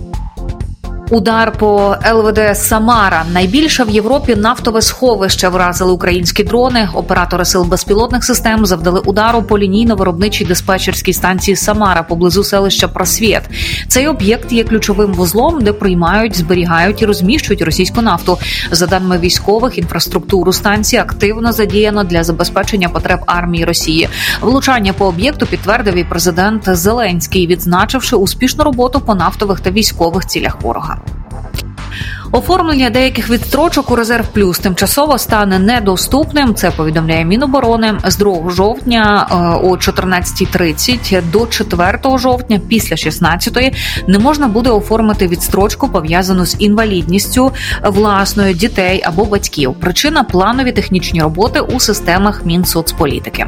Удар по ел ве де «Самара». Найбільше в Європі нафтове сховище вразили українські дрони. Оператори сил безпілотних систем завдали удару по лінійно-виробничій диспетчерській станції «Самара» поблизу селища Просвіт. Цей об'єкт є ключовим вузлом, де приймають, зберігають і розміщують російську нафту. За даними військових, інфраструктуру станції активно задіяно для забезпечення потреб армії Росії. Влучання по об'єкту підтвердив і президент Зеленський, відзначивши успішну роботу по нафтових та військових цілях ворога. Оформлення деяких відстрочок у Резерв Плюс тимчасово стане недоступним. Це повідомляє Міноборони. З другого жовтня о чотирнадцятій тридцять до четвертого жовтня після шістнадцятої не можна буде оформити відстрочку, пов'язану з інвалідністю власною, дітей або батьків. Причина – планові технічні роботи у системах Мінсоцполітики.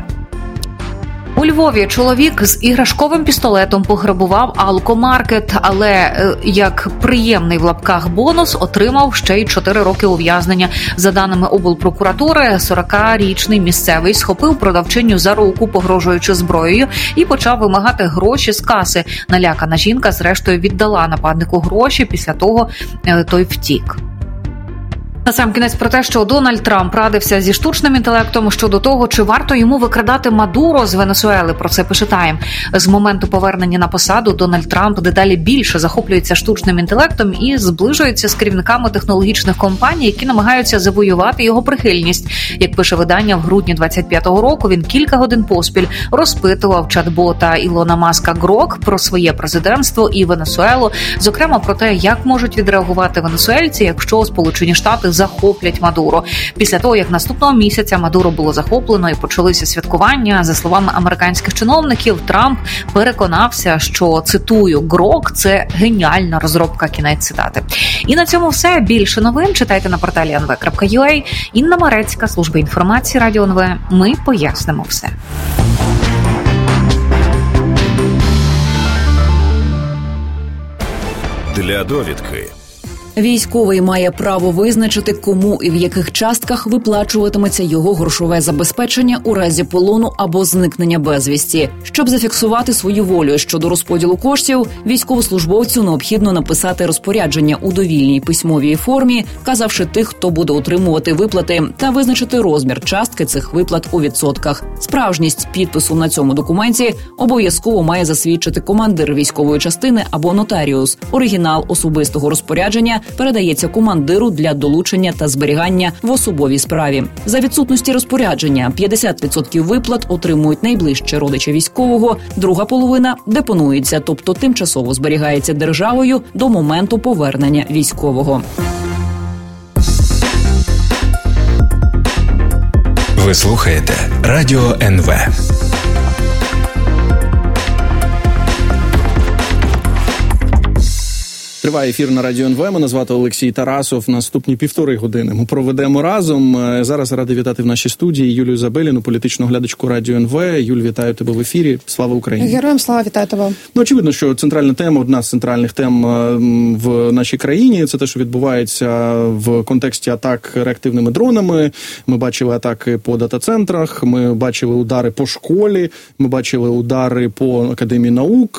У Львові чоловік з іграшковим пістолетом пограбував алкомаркет, але як приємний в лапках бонус отримав ще й чотири роки ув'язнення. За даними облпрокуратури, сорокарічний місцевий схопив продавчиню за руку, погрожуючи зброєю, і почав вимагати гроші з каси. Налякана жінка зрештою віддала нападнику гроші, після того той втік. Насамкінець про те, що Дональд Трамп радився зі штучним інтелектом щодо того, чи варто йому викрадати Мадуро з Венесуели. Про це пише Тайм. З моменту повернення на посаду Дональд Трамп дедалі більше захоплюється штучним інтелектом і зближується з керівниками технологічних компаній, які намагаються завоювати його прихильність. Як пише видання, в грудні двадцять п'ятого року він кілька годин поспіль розпитував чат-бота Ілона Маска Грок про своє президентство і Венесуелу, зокрема про те, як можуть відреагувати венесуельці, якщо Сполучені Штати захоплять Мадуро. Після того, як наступного місяця Мадуро було захоплено і почалися святкування, за словами американських чиновників, Трамп переконався, що, цитую, «Грок – це геніальна розробка», кінець цитати. І на цьому все. Більше новин читайте на порталі ен ве крапка ю а. Інна Марецька, служба інформації Радіо ен ве. Ми пояснимо все. Для довідки. Військовий має право визначити, кому і в яких частках виплачуватиметься його грошове забезпечення у разі полону або зникнення безвісті. Щоб зафіксувати свою волю щодо розподілу коштів, військовослужбовцю необхідно написати розпорядження у довільній письмовій формі, вказавши тих, хто буде отримувати виплати, та визначити розмір частки цих виплат у відсотках. Справжність підпису на цьому документі обов'язково має засвідчити командир військової частини або нотаріус. Оригінал особистого розпорядження передається командиру для долучення та зберігання в особовій справі. За відсутності розпорядження п'ятдесят відсотків виплат отримують найближчі родичі військового, друга половина депонується, тобто тимчасово зберігається державою до моменту повернення військового. Ви слухаєте Радіо ен ве. Триває ефір на Радіо ен ве. Мене звати Олексій Тарасов. Наступні півтори години ми проведемо разом. Зараз радий вітати в нашій студії Юлію Забеліну, політичну глядачку Радіо ен ве. Юль, вітаю тебе в ефірі. Слава Україні! Героям слава, вітаю тебе! Ну, очевидно, що центральна тема, одна з центральних тем в нашій країні, це те, що відбувається в контексті атак реактивними дронами. Ми бачили атаки по дата-центрах, ми бачили удари по школі, ми бачили удари по Академії наук,